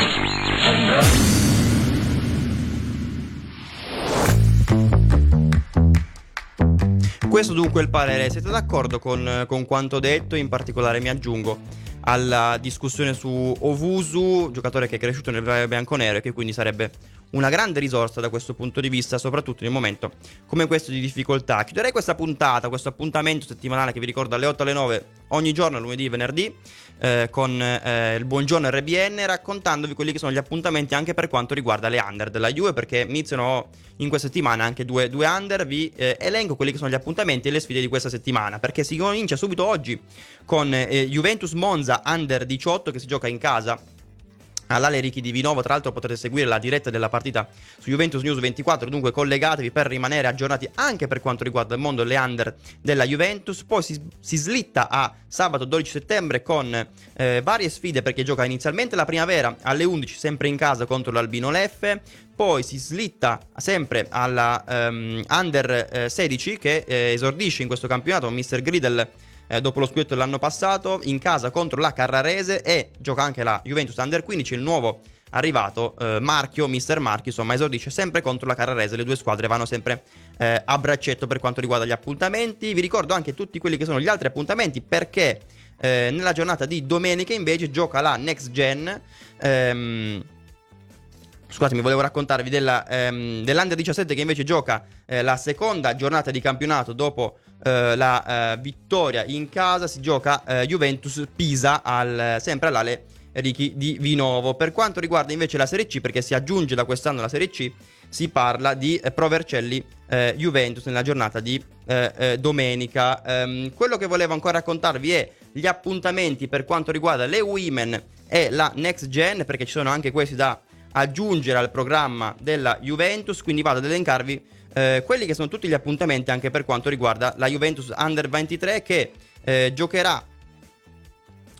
A: Questo dunque è il parere. Siete d'accordo con, con quanto detto? In particolare mi aggiungo alla discussione su Owusu, giocatore che è cresciuto nel bianconero e che quindi sarebbe una grande risorsa da questo punto di vista, soprattutto in un momento come questo di difficoltà. Chiuderei questa puntata, questo appuntamento settimanale che vi ricordo alle otto alle nove ogni giorno, lunedì e venerdì, eh, con eh, il buongiorno R B N, raccontandovi quelli che sono gli appuntamenti anche per quanto riguarda le under della Juve, perché iniziano in questa settimana anche due, due under. Vi eh, elenco quelli che sono gli appuntamenti e le sfide di questa settimana, perché si comincia subito oggi con eh, Juventus Monza under diciotto che si gioca in casa all'Ale Richi di Vinovo. Tra l'altro potrete seguire la diretta della partita su Juventus News ventiquattro, dunque collegatevi per rimanere aggiornati anche per quanto riguarda il mondo delle under della Juventus. Poi si, si slitta a sabato dodici settembre con eh, varie sfide, perché gioca inizialmente la Primavera alle undici sempre in casa contro l'Albino Leffe. Poi si slitta sempre alla um, under eh, sedici che eh, esordisce in questo campionato mister Gridel Eh, dopo lo scudetto dell'anno passato, in casa contro la Carrarese, e gioca anche la Juventus Under quindici, il nuovo arrivato eh, Marchio, mister Marchio, insomma esordisce sempre contro la Carrarese. Le due squadre vanno sempre eh, a braccetto per quanto riguarda gli appuntamenti. Vi ricordo anche tutti quelli che sono gli altri appuntamenti, perché eh, nella giornata di domenica invece gioca la Next Gen. ehm, Scusatemi, volevo raccontarvi della, ehm, dell'Under diciassette che invece gioca eh, la seconda giornata di campionato dopo eh, la eh, vittoria in casa. Si gioca eh, Juventus Pisa al, sempre all'Ale Richi di Vinovo. Per quanto riguarda invece la Serie C, perché si aggiunge da quest'anno la Serie C, si parla di eh, Pro Vercelli eh, Juventus nella giornata di eh, eh, domenica. Ehm, quello che volevo ancora raccontarvi è gli appuntamenti per quanto riguarda le Women e la Next Gen, perché ci sono anche questi da aggiungere al programma della Juventus. Quindi vado ad elencarvi eh, quelli che sono tutti gli appuntamenti anche per quanto riguarda la Juventus Under ventitré, che eh, giocherà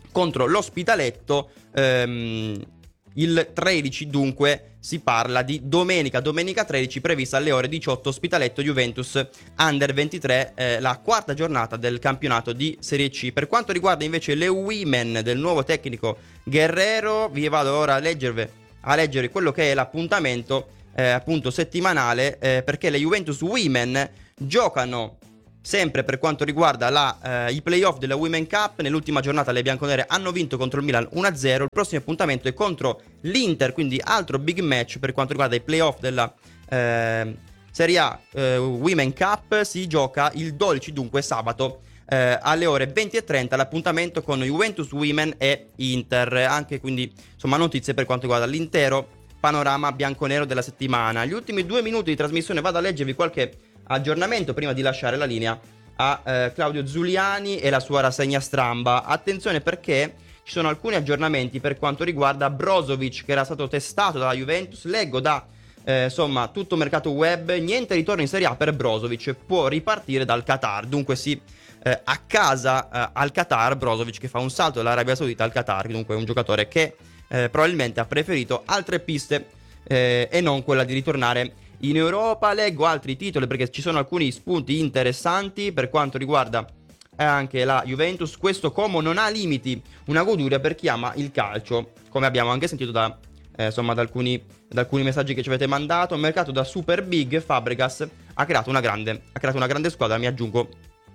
A: contro l'Ospitaletto. ehm, Il tredici dunque si parla di domenica, domenica tredici, prevista alle ore diciotto, Ospitaletto Juventus Under ventitré, eh, la quarta giornata del campionato di Serie C. Per quanto riguarda invece le women del nuovo tecnico Guerrero, vi vado ora a leggervi, a leggere quello che è l'appuntamento eh, appunto settimanale, eh, perché le Juventus Women giocano sempre per quanto riguarda la, eh, i playoff della Women Cup. Nell'ultima giornata le bianconere hanno vinto contro il Milan uno a zero. Il prossimo appuntamento è contro l'Inter, quindi altro big match per quanto riguarda i playoff della eh, Serie A eh, Women Cup. Si gioca il dodici, dunque sabato, eh, alle ore venti e trenta, l'appuntamento con Juventus Women e Inter. Anche quindi insomma notizie per quanto riguarda l'intero panorama bianconero della settimana. Gli ultimi due minuti di trasmissione vado a leggervi qualche aggiornamento prima di lasciare la linea a eh, Claudio Zuliani e la sua rassegna stampa. Attenzione, perché ci sono alcuni aggiornamenti per quanto riguarda Brozovic, che era stato testato dalla Juventus. Leggo da eh, insomma tutto mercato web: niente ritorno in Serie A per Brozovic, può ripartire dal Qatar. Dunque sì, eh, a casa eh, al Qatar. Brozovic che fa un salto dall'Arabia Saudita al Qatar, dunque è un giocatore che eh, probabilmente ha preferito altre piste eh, e non quella di ritornare in Europa. Leggo altri titoli perché ci sono alcuni spunti interessanti per quanto riguarda anche la Juventus. Questo Como non ha limiti, una goduria per chi ama il calcio, come abbiamo anche sentito da, eh, insomma, da, alcuni, da alcuni messaggi che ci avete mandato. Mercato da super big, Fabregas ha creato una grande, ha creato una grande squadra, mi aggiungo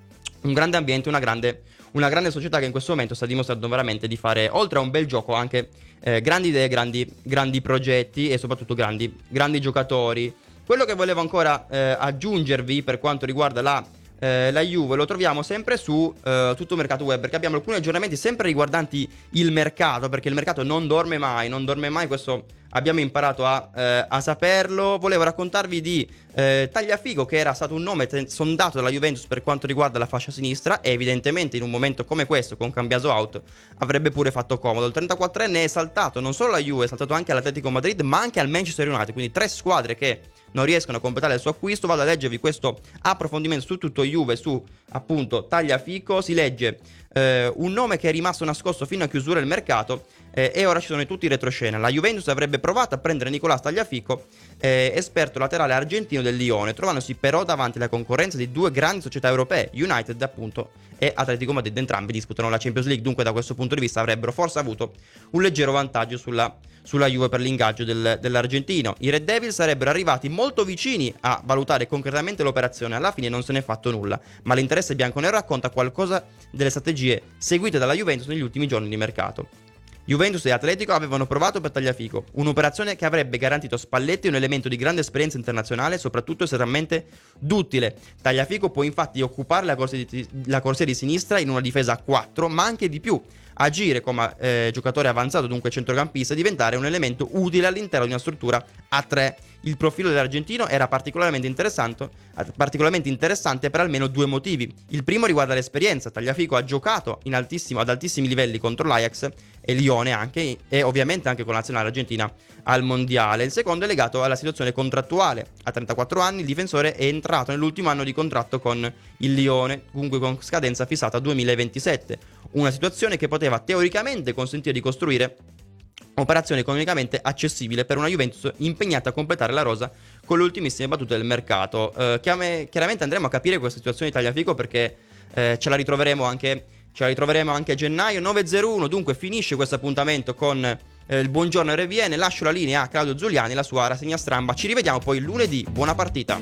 A: un grande ambiente, una grande, una grande società che in questo momento sta dimostrando veramente di fare, oltre a un bel gioco, anche eh, grandi idee, grandi, grandi progetti e soprattutto grandi, grandi giocatori. Quello che volevo ancora eh, aggiungervi per quanto riguarda la, eh, la Juve lo troviamo sempre su eh, tutto mercato web, perché abbiamo alcuni aggiornamenti sempre riguardanti il mercato, perché il mercato non dorme mai, non dorme mai, questo abbiamo imparato a, eh, a saperlo. Volevo raccontarvi di eh, Tagliafico, che era stato un nome ten- sondato dalla Juventus per quanto riguarda la fascia sinistra, e evidentemente in un momento come questo, con Cambiaso out, avrebbe pure fatto comodo. Il trentaquattrenne è saltato non solo alla Juve, è saltato anche all'Atletico Madrid, ma anche al Manchester United, quindi tre squadre che non riescono a completare il suo acquisto. Vado a leggervi questo approfondimento su tutto Juve, su appunto Tagliafico. Si legge eh, un nome che è rimasto nascosto fino a chiusura del mercato, eh, e ora ci sono tutti i retroscena. La Juventus avrebbe provato a prendere Nicolás Tagliafico, eh, esperto laterale argentino del Lione, trovandosi però davanti alla concorrenza di due grandi società europee, United appunto e Atletico Madrid. Entrambi disputano la Champions League, dunque da questo punto di vista avrebbero forse avuto un leggero vantaggio sulla sulla Juve per l'ingaggio del, dell'argentino. I Red Devils sarebbero arrivati molto vicini a valutare concretamente l'operazione, alla fine non se ne è fatto nulla, ma l'interesse bianconero racconta qualcosa delle strategie seguite dalla Juventus negli ultimi giorni di mercato. Juventus e Atletico avevano provato per Tagliafico, un'operazione che avrebbe garantito a Spalletti un elemento di grande esperienza internazionale, soprattutto estremamente duttile. Tagliafico può infatti occupare la corsia di, la corsia di sinistra in una difesa a quattro, ma anche di più, agire come eh, giocatore avanzato, dunque centrocampista, e diventare un elemento utile all'interno di una struttura a tre. Il profilo dell'argentino era particolarmente interessante, particolarmente interessante per almeno due motivi. Il primo riguarda l'esperienza. Tagliafico ha giocato in altissimo, ad altissimi livelli contro l'Ajax e Lione anche, e ovviamente anche con la nazionale argentina al mondiale. Il secondo è legato alla situazione contrattuale. A trentaquattro anni il difensore è entrato nell'ultimo anno di contratto con il Lione, comunque con scadenza fissata duemilaventisette. Una situazione che poteva teoricamente consentire di costruire operazione economicamente accessibile per una Juventus impegnata a completare la rosa con le ultimissime battute del mercato. Eh, chiaramente andremo a capire questa situazione di Tagliafico, perché eh, ce la ritroveremo anche ce la ritroveremo anche a gennaio. Nove zero uno, dunque finisce questo appuntamento con eh, il buongiorno R V N. Lascio la linea a Claudio Zuliani, la sua rassegna stampa. Ci rivediamo poi lunedì. Buona partita.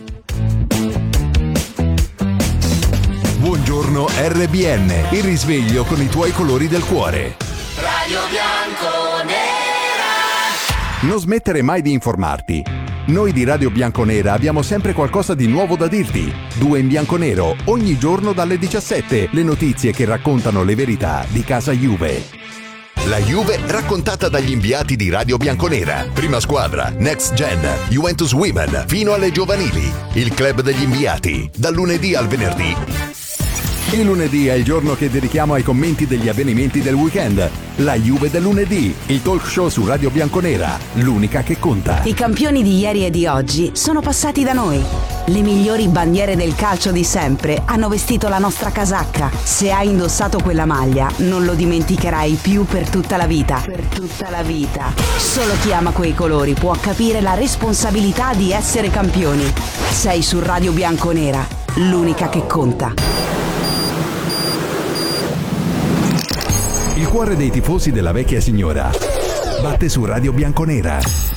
E: Buongiorno R B N, il risveglio con i tuoi colori del cuore.
F: Radio Bianconera.
E: Non smettere mai di informarti. Noi di Radio Bianconera abbiamo sempre qualcosa di nuovo da dirti. Due in bianco nero, ogni giorno dalle diciassette, le notizie che raccontano le verità di casa Juve.
G: La Juve raccontata dagli inviati di Radio Bianconera. Prima squadra, Next Gen, Juventus Women, fino alle giovanili. Il club degli inviati, dal lunedì al venerdì
E: Il lunedì è il giorno che dedichiamo ai commenti degli avvenimenti del weekend. La Juve del lunedì, il talk show su Radio Bianconera, l'unica che conta.
H: I campioni di ieri e di oggi sono passati da noi. Le migliori bandiere del calcio di sempre hanno vestito la nostra casacca. Se hai indossato quella maglia, non lo dimenticherai più per tutta la vita. Per tutta la vita. Solo chi ama quei colori può capire la responsabilità di essere campioni. Sei su Radio Bianconera, l'unica che conta.
E: Il cuore dei tifosi della vecchia signora batte su Radio Bianconera.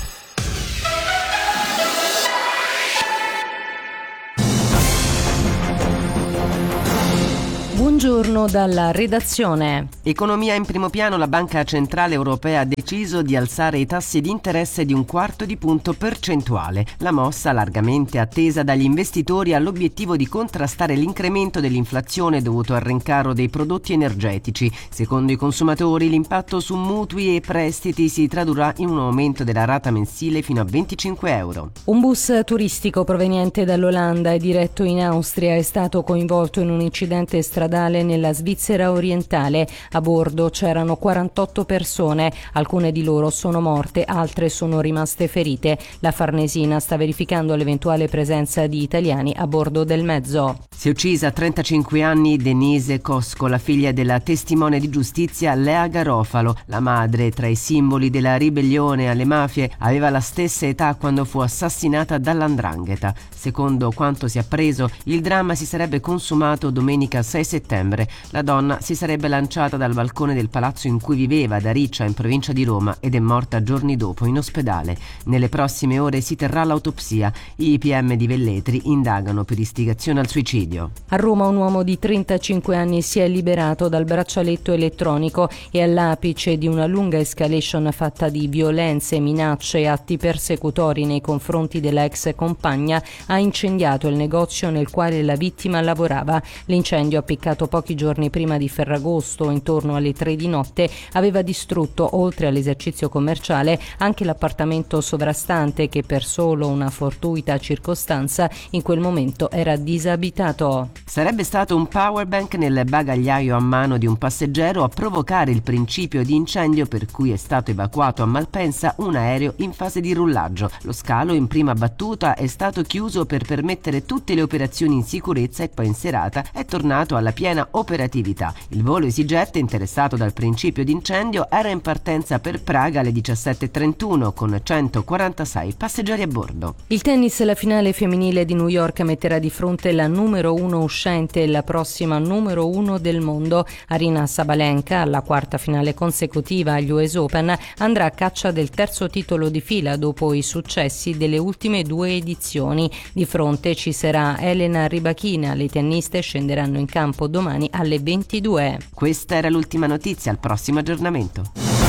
I: Buongiorno dalla redazione.
J: Economia in primo piano. La Banca Centrale Europea ha deciso di alzare i tassi di interesse di un quarto di punto percentuale. La mossa, largamente attesa dagli investitori, ha l'obiettivo di contrastare l'incremento dell'inflazione dovuto al rincaro dei prodotti energetici. Secondo i consumatori, l'impatto su mutui e prestiti si tradurrà in un aumento della rata mensile fino a venticinque euro.
I: Un bus turistico proveniente dall'Olanda e diretto in Austria è stato coinvolto in un incidente stradale nella Svizzera orientale. A bordo c'erano quarantotto persone, alcune di loro sono morte, altre sono rimaste ferite. La Farnesina sta verificando l'eventuale presenza di italiani a bordo del mezzo.
J: Si è uccisa a trentacinque anni Denise Cosco, la figlia della testimone di giustizia Lea Garofalo. La madre, tra i simboli della ribellione alle mafie, aveva la stessa età quando fu assassinata dall'Andrangheta. Secondo quanto si è appreso, il dramma si sarebbe consumato domenica sei settembre. La donna si sarebbe lanciata dal balcone del palazzo in cui viveva ad Ariccia, in provincia di Roma, ed è morta giorni dopo in ospedale. Nelle prossime ore si terrà l'autopsia. I P M di Velletri indagano per istigazione al suicidio.
I: A Roma un uomo di trentacinque anni si è liberato dal braccialetto elettronico e all'apice di una lunga escalation fatta di violenze, minacce e atti persecutori nei confronti della ex compagna ha incendiato il negozio nel quale la vittima lavorava. L'incendio, appiccato pochi giorni prima di Ferragosto, intorno alle tre di notte, aveva distrutto, oltre all'esercizio commerciale, anche l'appartamento sovrastante che per solo una fortuita circostanza in quel momento era disabitato.
J: Sarebbe stato un powerbank nel bagagliaio a mano di un passeggero a provocare il principio di incendio per cui è stato evacuato a Malpensa un aereo in fase di rullaggio. Lo scalo in prima battuta è stato chiuso per permettere tutte le operazioni in sicurezza e poi in serata è tornato alla piena operatività. Il volo EasyJet, interessato dal principio di incendio, era in partenza per Praga alle diciassette e trentuno con centoquarantasei passeggeri a bordo.
I: Il tennis, la finale femminile di New York metterà di fronte la numero uno uscente e la prossima numero uno del mondo. Aryna Sabalenka, alla quarta finale consecutiva agli U S Open, andrà a caccia del terzo titolo di fila dopo i successi delle ultime due edizioni. Di fronte ci sarà Elena Rybakina. Le tenniste scenderanno in campo domani alle ventidue.
J: Questa era l'ultima notizia, al prossimo aggiornamento.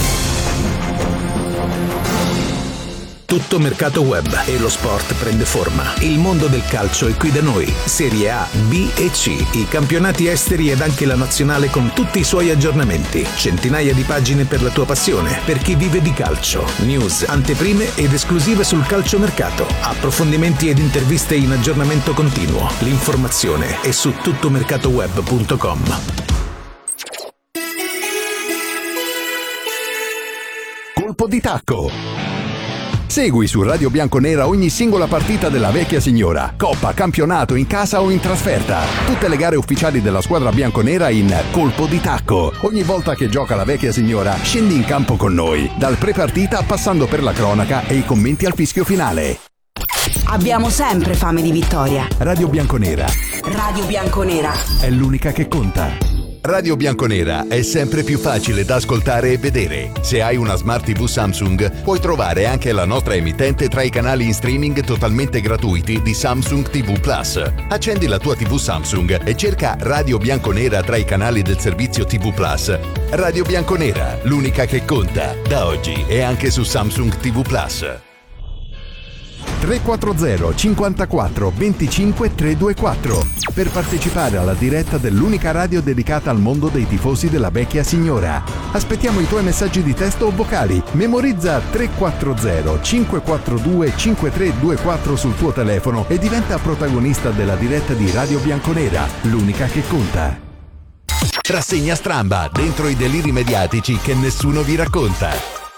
K: Tutto mercato web e lo sport prende forma. Il mondo del calcio è qui da noi. Serie A, B e C, i campionati esteri ed anche la nazionale con tutti i suoi aggiornamenti. Centinaia di pagine per la tua passione, per chi vive di calcio. News, anteprime ed esclusive sul calciomercato. Approfondimenti ed interviste in aggiornamento continuo. L'informazione è su tuttomercatoweb punto com.
E: Colpo di tacco. Segui su Radio Bianconera ogni singola partita della vecchia signora. Coppa, campionato, in casa o in trasferta. Tutte le gare ufficiali della squadra bianconera in Colpo di tacco. Ogni volta che gioca la vecchia signora, scendi in campo con noi. Dal pre-partita passando per la cronaca e i commenti al fischio finale.
H: Abbiamo sempre fame di vittoria.
E: Radio Bianconera.
H: Radio Bianconera
E: è l'unica che conta.
G: Radio Bianconera è sempre più facile da ascoltare e vedere. Se hai una Smart tivù Samsung, puoi trovare anche la nostra emittente tra i canali in streaming totalmente gratuiti di Samsung ti vu Plus. Accendi la tua tivù Samsung e cerca Radio Bianconera tra i canali del servizio ti vu Plus. Radio Bianconera, l'unica che conta. Da oggi è anche su Samsung ti vu Plus.
E: tre quattro zero cinquantaquattro venticinque trecentoventiquattro per partecipare alla diretta dell'unica radio dedicata al mondo dei tifosi della vecchia signora. Aspettiamo i tuoi messaggi di testo o vocali. Memorizza tre quattro zero cinque quattro due cinque tre due quattro sul tuo telefono e diventa protagonista della diretta di Radio Bianconera, l'unica che conta.
G: Rassegna Stramba, dentro i deliri mediatici che nessuno vi racconta.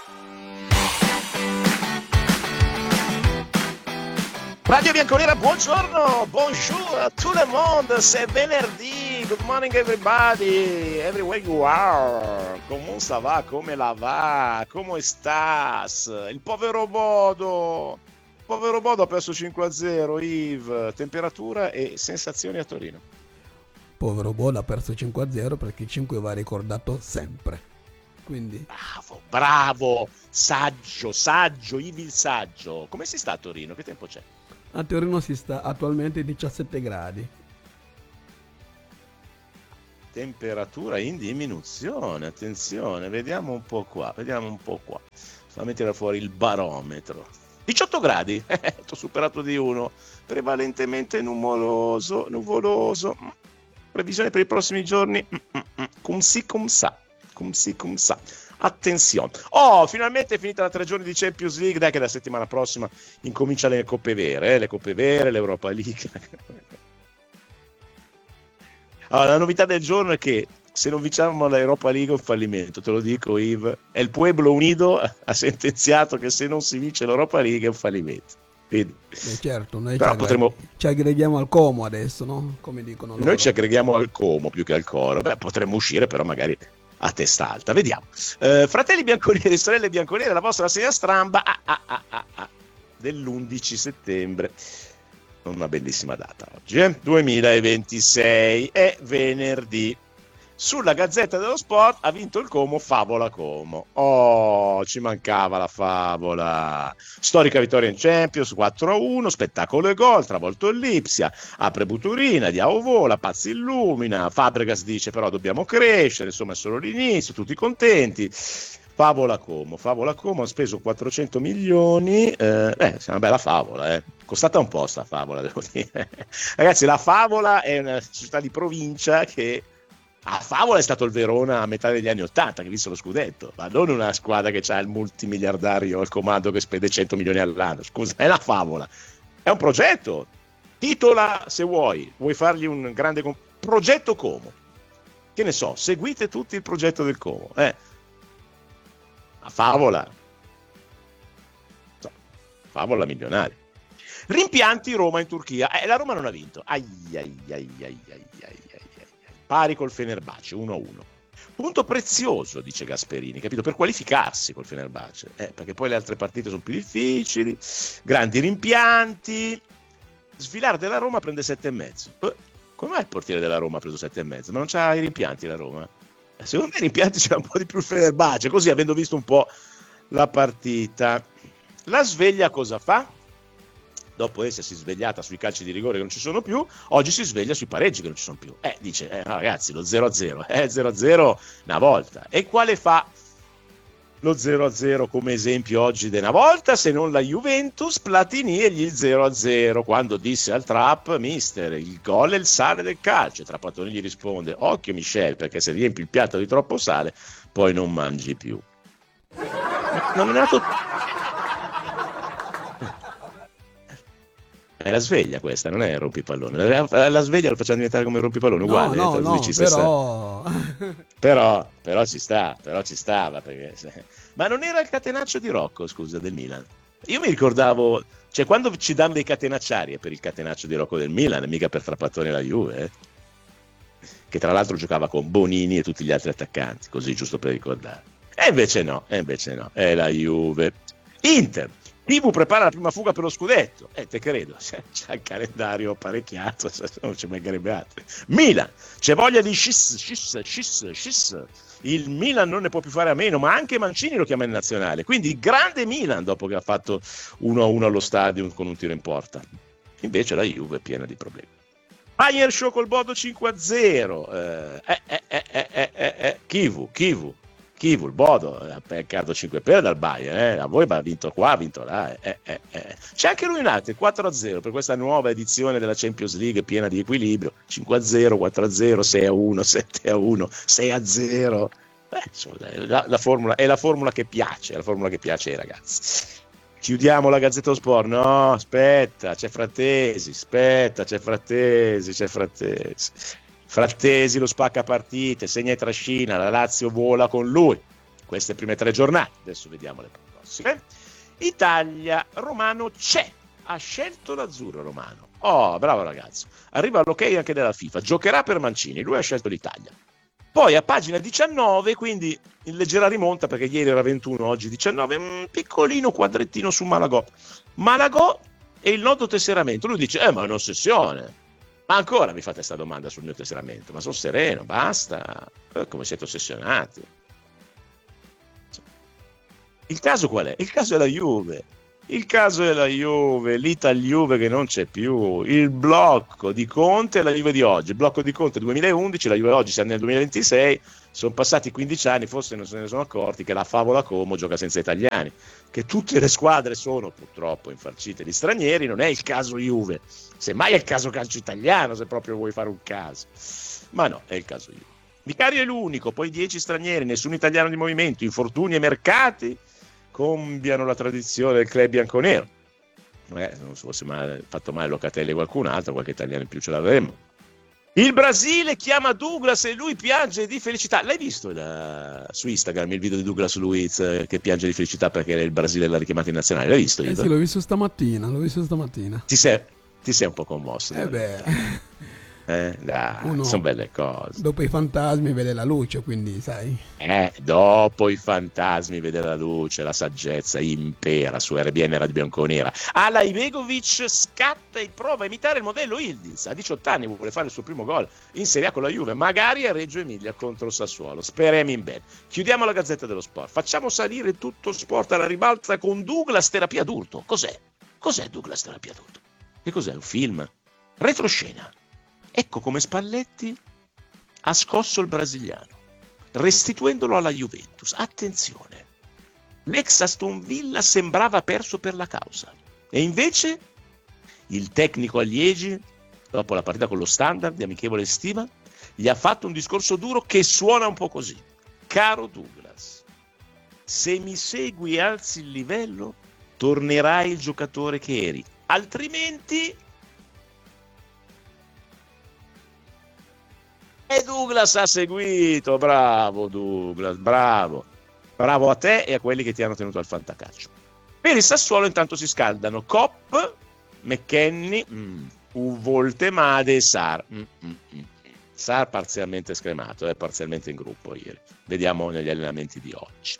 L: Radio Bianconera, buongiorno, bonjour a tout le monde, c'est venerdì, good morning everybody, everywhere you are, come ça va, come la va, come estás, il povero Bodo, il povero Bodo ha perso cinque a zero, Yves, temperatura e sensazioni a Torino.
M: Povero Bodo ha perso cinque a zero perché il cinque va ricordato sempre, quindi...
L: Bravo, bravo, saggio, saggio, Yves il saggio, come si sta a Torino, che tempo c'è?
M: A Torino si sta attualmente diciassette gradi.
L: Temperatura in diminuzione, attenzione, vediamo un po' qua, vediamo un po' qua. Fammi tirare fuori il barometro. diciotto gradi, eh, ho superato di uno, prevalentemente nuvoloso, nuvoloso. Previsione per i prossimi giorni, cum si cum sa, cum si cum sa. Attenzione. Oh, finalmente è finita la tre giorni di Champions League, dai che la settimana prossima incomincia le coppe vere, eh? le coppe vere, l'Europa League. Allora, la novità del giorno è che se non vinciamo l'Europa League è un fallimento, te lo dico Yves. E il Pueblo Unido ha sentenziato che se non si vince l'Europa League è un fallimento. Quindi,
M: Beh, certo, noi ci,
L: però
M: aggreghi-
L: potremo...
M: ci aggreghiamo al Como adesso, no? Come dicono loro.
L: Noi ci aggreghiamo al Como più che al coro. Beh, potremmo uscire però magari a testa alta, vediamo. Eh, fratelli bianconeri, sorelle bianconere, la vostra rassegna Stramba ah, ah, ah, ah, ah, dell'undici settembre. Una bellissima data oggi, eh? duemilaventisei, è venerdì. Sulla Gazzetta dello Sport ha vinto il Como, favola Como. Oh, ci mancava la favola. Storica vittoria in Champions, quattro a uno, spettacolo e gol, travolto il Lipsia, apre Buturina, Diao vola, Pazzi illumina, Fabregas dice però dobbiamo crescere, insomma è solo l'inizio, tutti contenti. Favola Como, favola Como, ha speso quattrocento milioni, eh, eh, è una bella favola, eh. Costata un po' sta favola, devo dire. Ragazzi, la favola è una società di provincia che... A favola è stato il Verona a metà degli anni ottanta che ha visto lo scudetto, ma non una squadra che ha il multimiliardario al comando che spende cento milioni all'anno. Scusa, è la favola, è un progetto. Titola se vuoi, vuoi fargli un grande comp- progetto Como. Che ne so, seguite tutti il progetto del Como. Eh. La favola, so, favola milionaria. Rimpianti Roma in Turchia. Eh, la Roma non ha vinto. Ai ai ai ai ai ai. Pari col Fenerbahce, uno a uno. Punto prezioso, dice Gasperini, capito? Per qualificarsi col Fenerbahce, eh, perché poi le altre partite sono più difficili, grandi rimpianti. Svilar della Roma prende sette e mezzo. Eh, come mai il portiere della Roma ha preso sette e mezzo? Ma non c'ha i rimpianti la Roma? Eh, secondo me i rimpianti c'era un po' di più il Fenerbahce, così avendo visto un po' la partita. La sveglia cosa fa? Dopo essersi svegliata sui calci di rigore che non ci sono più, oggi si sveglia sui pareggi che non ci sono più. Eh, dice, eh, no, ragazzi, lo zero a zero, eh, zero a zero una volta. E quale fa lo zero a zero come esempio oggi di una volta, se non la Juventus? Platini e gli zero a zero, quando disse al Trapp, mister, il gol è il sale del calcio. E Trapattoni gli risponde, occhio Michel, perché se riempi il piatto di troppo sale, poi non mangi più. Non è nato... È la sveglia questa, non è il rompipallone. La, la sveglia lo facciamo diventare come il rompipallone, uguale.
M: No,
L: eh,
M: no, no, però...
L: però... però ci sta, però ci stava. Perché... Ma non era il catenaccio di Rocco, scusa, del Milan? Io mi ricordavo, cioè quando ci danno dei catenacciari è per il catenaccio di Rocco del Milan, mica per Trapattoni e la Juve, eh? Che tra l'altro giocava con Bonini e tutti gli altri attaccanti, così giusto per ricordare. E invece no, e invece no, è la Juve. Inter. Tibu prepara la prima fuga per lo scudetto, e eh, te credo, c'è, c'è il calendario apparecchiato, non ci mancherebbe altro. Milan, c'è voglia di sciss, sciss, sciss, sciss. Il Milan non ne può più fare a meno, ma anche Mancini lo chiama in nazionale, quindi grande Milan dopo che ha fatto uno a uno allo stadio con un tiro in porta. Invece la Juve è piena di problemi. Bayern show col Bodo cinque a zero, eh, eh, eh, eh, eh, eh, eh. Kivu, Kivu. Kivu, il Bodo ha peccato cinque pere dal Bayern, eh? A voi ha vinto qua, ha vinto là, eh, eh, eh. C'è anche lui United quattro a zero per questa nuova edizione della Champions League piena di equilibrio, cinque a zero, quattro a zero, sei a uno, sette a uno, sei a zero. Beh, insomma, la, la formula, è la formula che piace, è la formula che piace ai ragazzi. Chiudiamo la Gazzetta dello Sport, no, aspetta, c'è Frattesi, aspetta, c'è Frattesi, c'è Frattesi. Frattesi lo spacca partite, segna e trascina, la Lazio vola con lui. Queste prime tre giornate, adesso vediamo le prossime. Italia, Romano c'è, ha scelto l'azzurro Romano. Oh, bravo ragazzo. Arriva l'ok anche della FIFA, giocherà per Mancini, lui ha scelto l'Italia. Poi a pagina diciannove, quindi in leggera rimonta, perché ieri era ventuno, oggi diciannove, un piccolino quadrettino su Malagò. Malagò e il nodo tesseramento. Lui dice, eh ma è un'ossessione. Ma ancora mi fate questa domanda sul mio tesseramento? Ma sono sereno, basta. Eh, come siete ossessionati? Il caso qual è? Il caso è la Juve. Il caso è la Juve, l'Ital-Juve che non c'è più, il blocco di Conte e la Juve di oggi. Il blocco di Conte duemilaundici, la Juve oggi siamo nel duemilaventisei, sono passati quindici anni, forse non se ne sono accorti che la favola Como gioca senza italiani, che tutte le squadre sono purtroppo infarcite di stranieri, non è il caso Juve, semmai è il caso calcio italiano se proprio vuoi fare un caso, ma no, è il caso Juve. Vicario è l'unico, poi dieci stranieri, nessun italiano di movimento, infortuni e mercati cambiano la tradizione del club bianconero. Eh, non so se mai fatto male Locatelli e qualcun altro, qualche italiano in più ce l'avremmo. Il Brasile chiama Douglas e lui piange di felicità. L'hai visto il, su Instagram il video di Douglas Luiz eh, che piange di felicità perché il Brasile l'ha richiamato in nazionale? L'hai visto?
M: Eh sì, l'ho visto stamattina, l'ho visto stamattina.
L: Ti sei, ti sei un po' commosso?
M: Eh beh...
L: Eh, sono belle cose.
M: Dopo i fantasmi vede la luce, quindi sai.
L: Eh, dopo i fantasmi vede la luce, la saggezza impera su R B N Radio Bianconera. Ala Ibegovic scatta e prova a imitare il modello Yildiz. A diciotto anni vuole fare il suo primo gol in Serie A con la Juve, magari a Reggio Emilia contro il Sassuolo. Speriamo in bene. Chiudiamo la Gazzetta dello Sport. Facciamo salire tutto sport alla ribalta con Douglas Terapia Adulto. Cos'è? Cos'è Douglas Terapia Adulto? Che cos'è? Un film? Retroscena. Ecco come Spalletti ha scosso il brasiliano, restituendolo alla Juventus. Attenzione, l'ex Aston Villa sembrava perso per la causa. E invece il tecnico a Liegi, dopo la partita con lo Standard di amichevole estiva, gli ha fatto un discorso duro che suona un po' così. Caro Douglas, se mi segui e alzi il livello, tornerai il giocatore che eri. Altrimenti... E Douglas ha seguito, bravo Douglas, bravo, bravo a te e a quelli che ti hanno tenuto al fantacalcio. Per il Sassuolo intanto si scaldano Kopp, McKennie, mm, Voltemade e Sarr. Mm, mm, mm. Sarr parzialmente scremato, è eh, parzialmente in gruppo ieri. Vediamo negli allenamenti di oggi.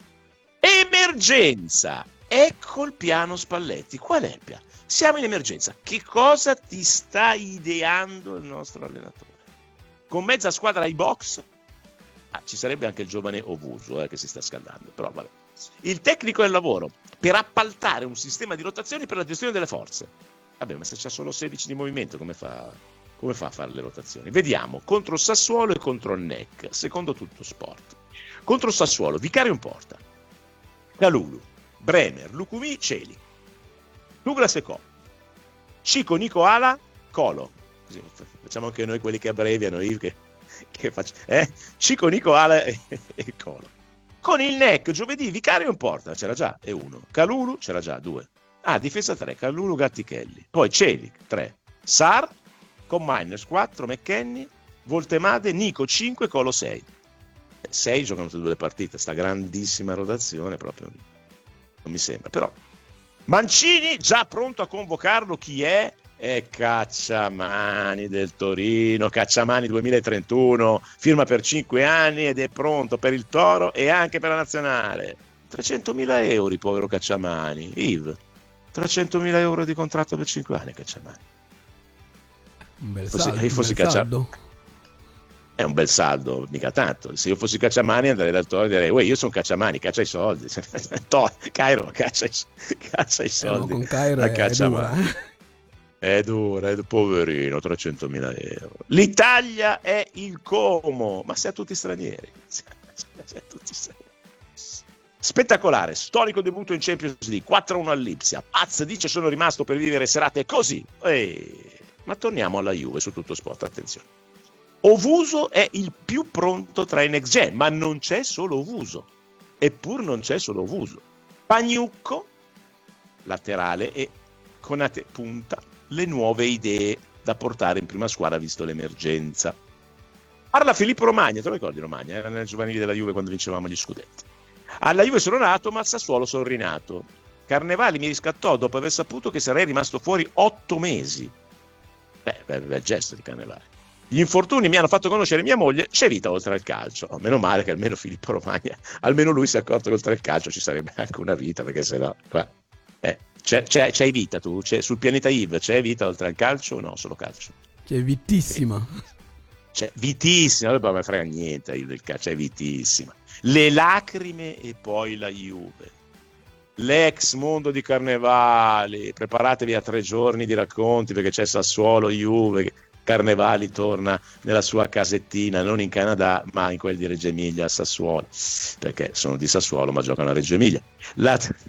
L: Emergenza! Ecco il piano Spalletti. Qual è il piano? Siamo in emergenza. Che cosa ti sta ideando il nostro allenatore? Con mezza squadra ai box, ah, ci sarebbe anche il giovane Ovuso eh, che si sta scaldando, però vabbè. Il tecnico è il lavoro per appaltare un sistema di rotazioni per la gestione delle forze. Vabbè, ma se c'è solo sedici di movimento, come fa, come fa a fare le rotazioni? Vediamo, contro il Sassuolo e contro il N E C, secondo Tutto Sport. Contro il Sassuolo, Vicario in porta, Calulu, Bremer, Lucumi, Celi, Douglas e Co, Cico, Nico, Ala, Colo. Così, facciamo anche noi quelli che abbreviano, io che, che faccio, eh? Cico, Nico, Ala e, e Colo. Con il N E C giovedì Vicario in porta, c'era già, e uno. Calulu c'era già, due. Ah, difesa tre, Calulu, Gattichelli. Poi Celic, tre. Sarr, con Miners, quattro, McKennie, Voltemade, Nico, cinque, Colo, sei. sei giocano tutte due le partite, sta grandissima rotazione proprio, non mi sembra. Però Mancini già pronto a convocarlo, chi è? E Cacciamani del Torino, Cacciamani duemilatrentuno, firma per cinque anni ed è pronto per il Toro e anche per la nazionale. trecentomila euro, povero Cacciamani. Yves, trecentomila euro di contratto per cinque anni, Cacciamani.
M: Un bel
L: fossi,
M: saldo,
L: fossi
M: un bel
L: Caccia...
M: saldo.
L: È un bel saldo, mica tanto. Se io fossi Cacciamani andrei dal Toro e direi, uè, io sono Cacciamani, caccia i soldi. Cairo, caccia i, caccia i soldi.
M: Eh, no, con Cairo è, è dura, eh?
L: È dura, è poverino, trecentomila euro. L'Italia è il Como, ma se a tutti stranieri. Se a tutti stranieri. Spettacolare, storico debutto in Champions League, quattro a uno all'Ipsia. Paz dice sono rimasto per vivere serate così. Ehi. Ma torniamo alla Juve su Tutto Sport, attenzione. Ovuso è il più pronto tra i next gen, ma non c'è solo Ovuso. Eppur non c'è solo Ovuso. Pagnucco, laterale, e Konate punta le nuove idee da portare in prima squadra visto l'emergenza. Parla Filippo Romagna, te lo ricordi Romagna? Era nel giovanili della Juve quando vincevamo gli scudetti. Alla Juve sono nato, ma al Sassuolo sono rinato. Carnevali mi riscattò dopo aver saputo che sarei rimasto fuori otto mesi. Beh, bel, bel gesto di Carnevali. Gli infortuni mi hanno fatto conoscere mia moglie, c'è vita oltre al calcio. Oh, meno male che almeno Filippo Romagna, almeno lui si è accorto che oltre al calcio ci sarebbe anche una vita, perché sennò qua, eh, c'è, c'è, c'hai vita tu? C'è, sul pianeta Yves c'è vita oltre al calcio o no? Solo calcio?
M: C'è vitissima.
L: C'è vitissima, non mi frega niente io del calcio, c'è vitissima. Le lacrime e poi la Juve. L'ex mondo di Carnevali, preparatevi a tre giorni di racconti perché c'è Sassuolo, Juve. Carnevali torna nella sua casettina, non in Canada ma in quel di Reggio Emilia a Sassuolo, perché sono di Sassuolo ma giocano a Reggio Emilia. La,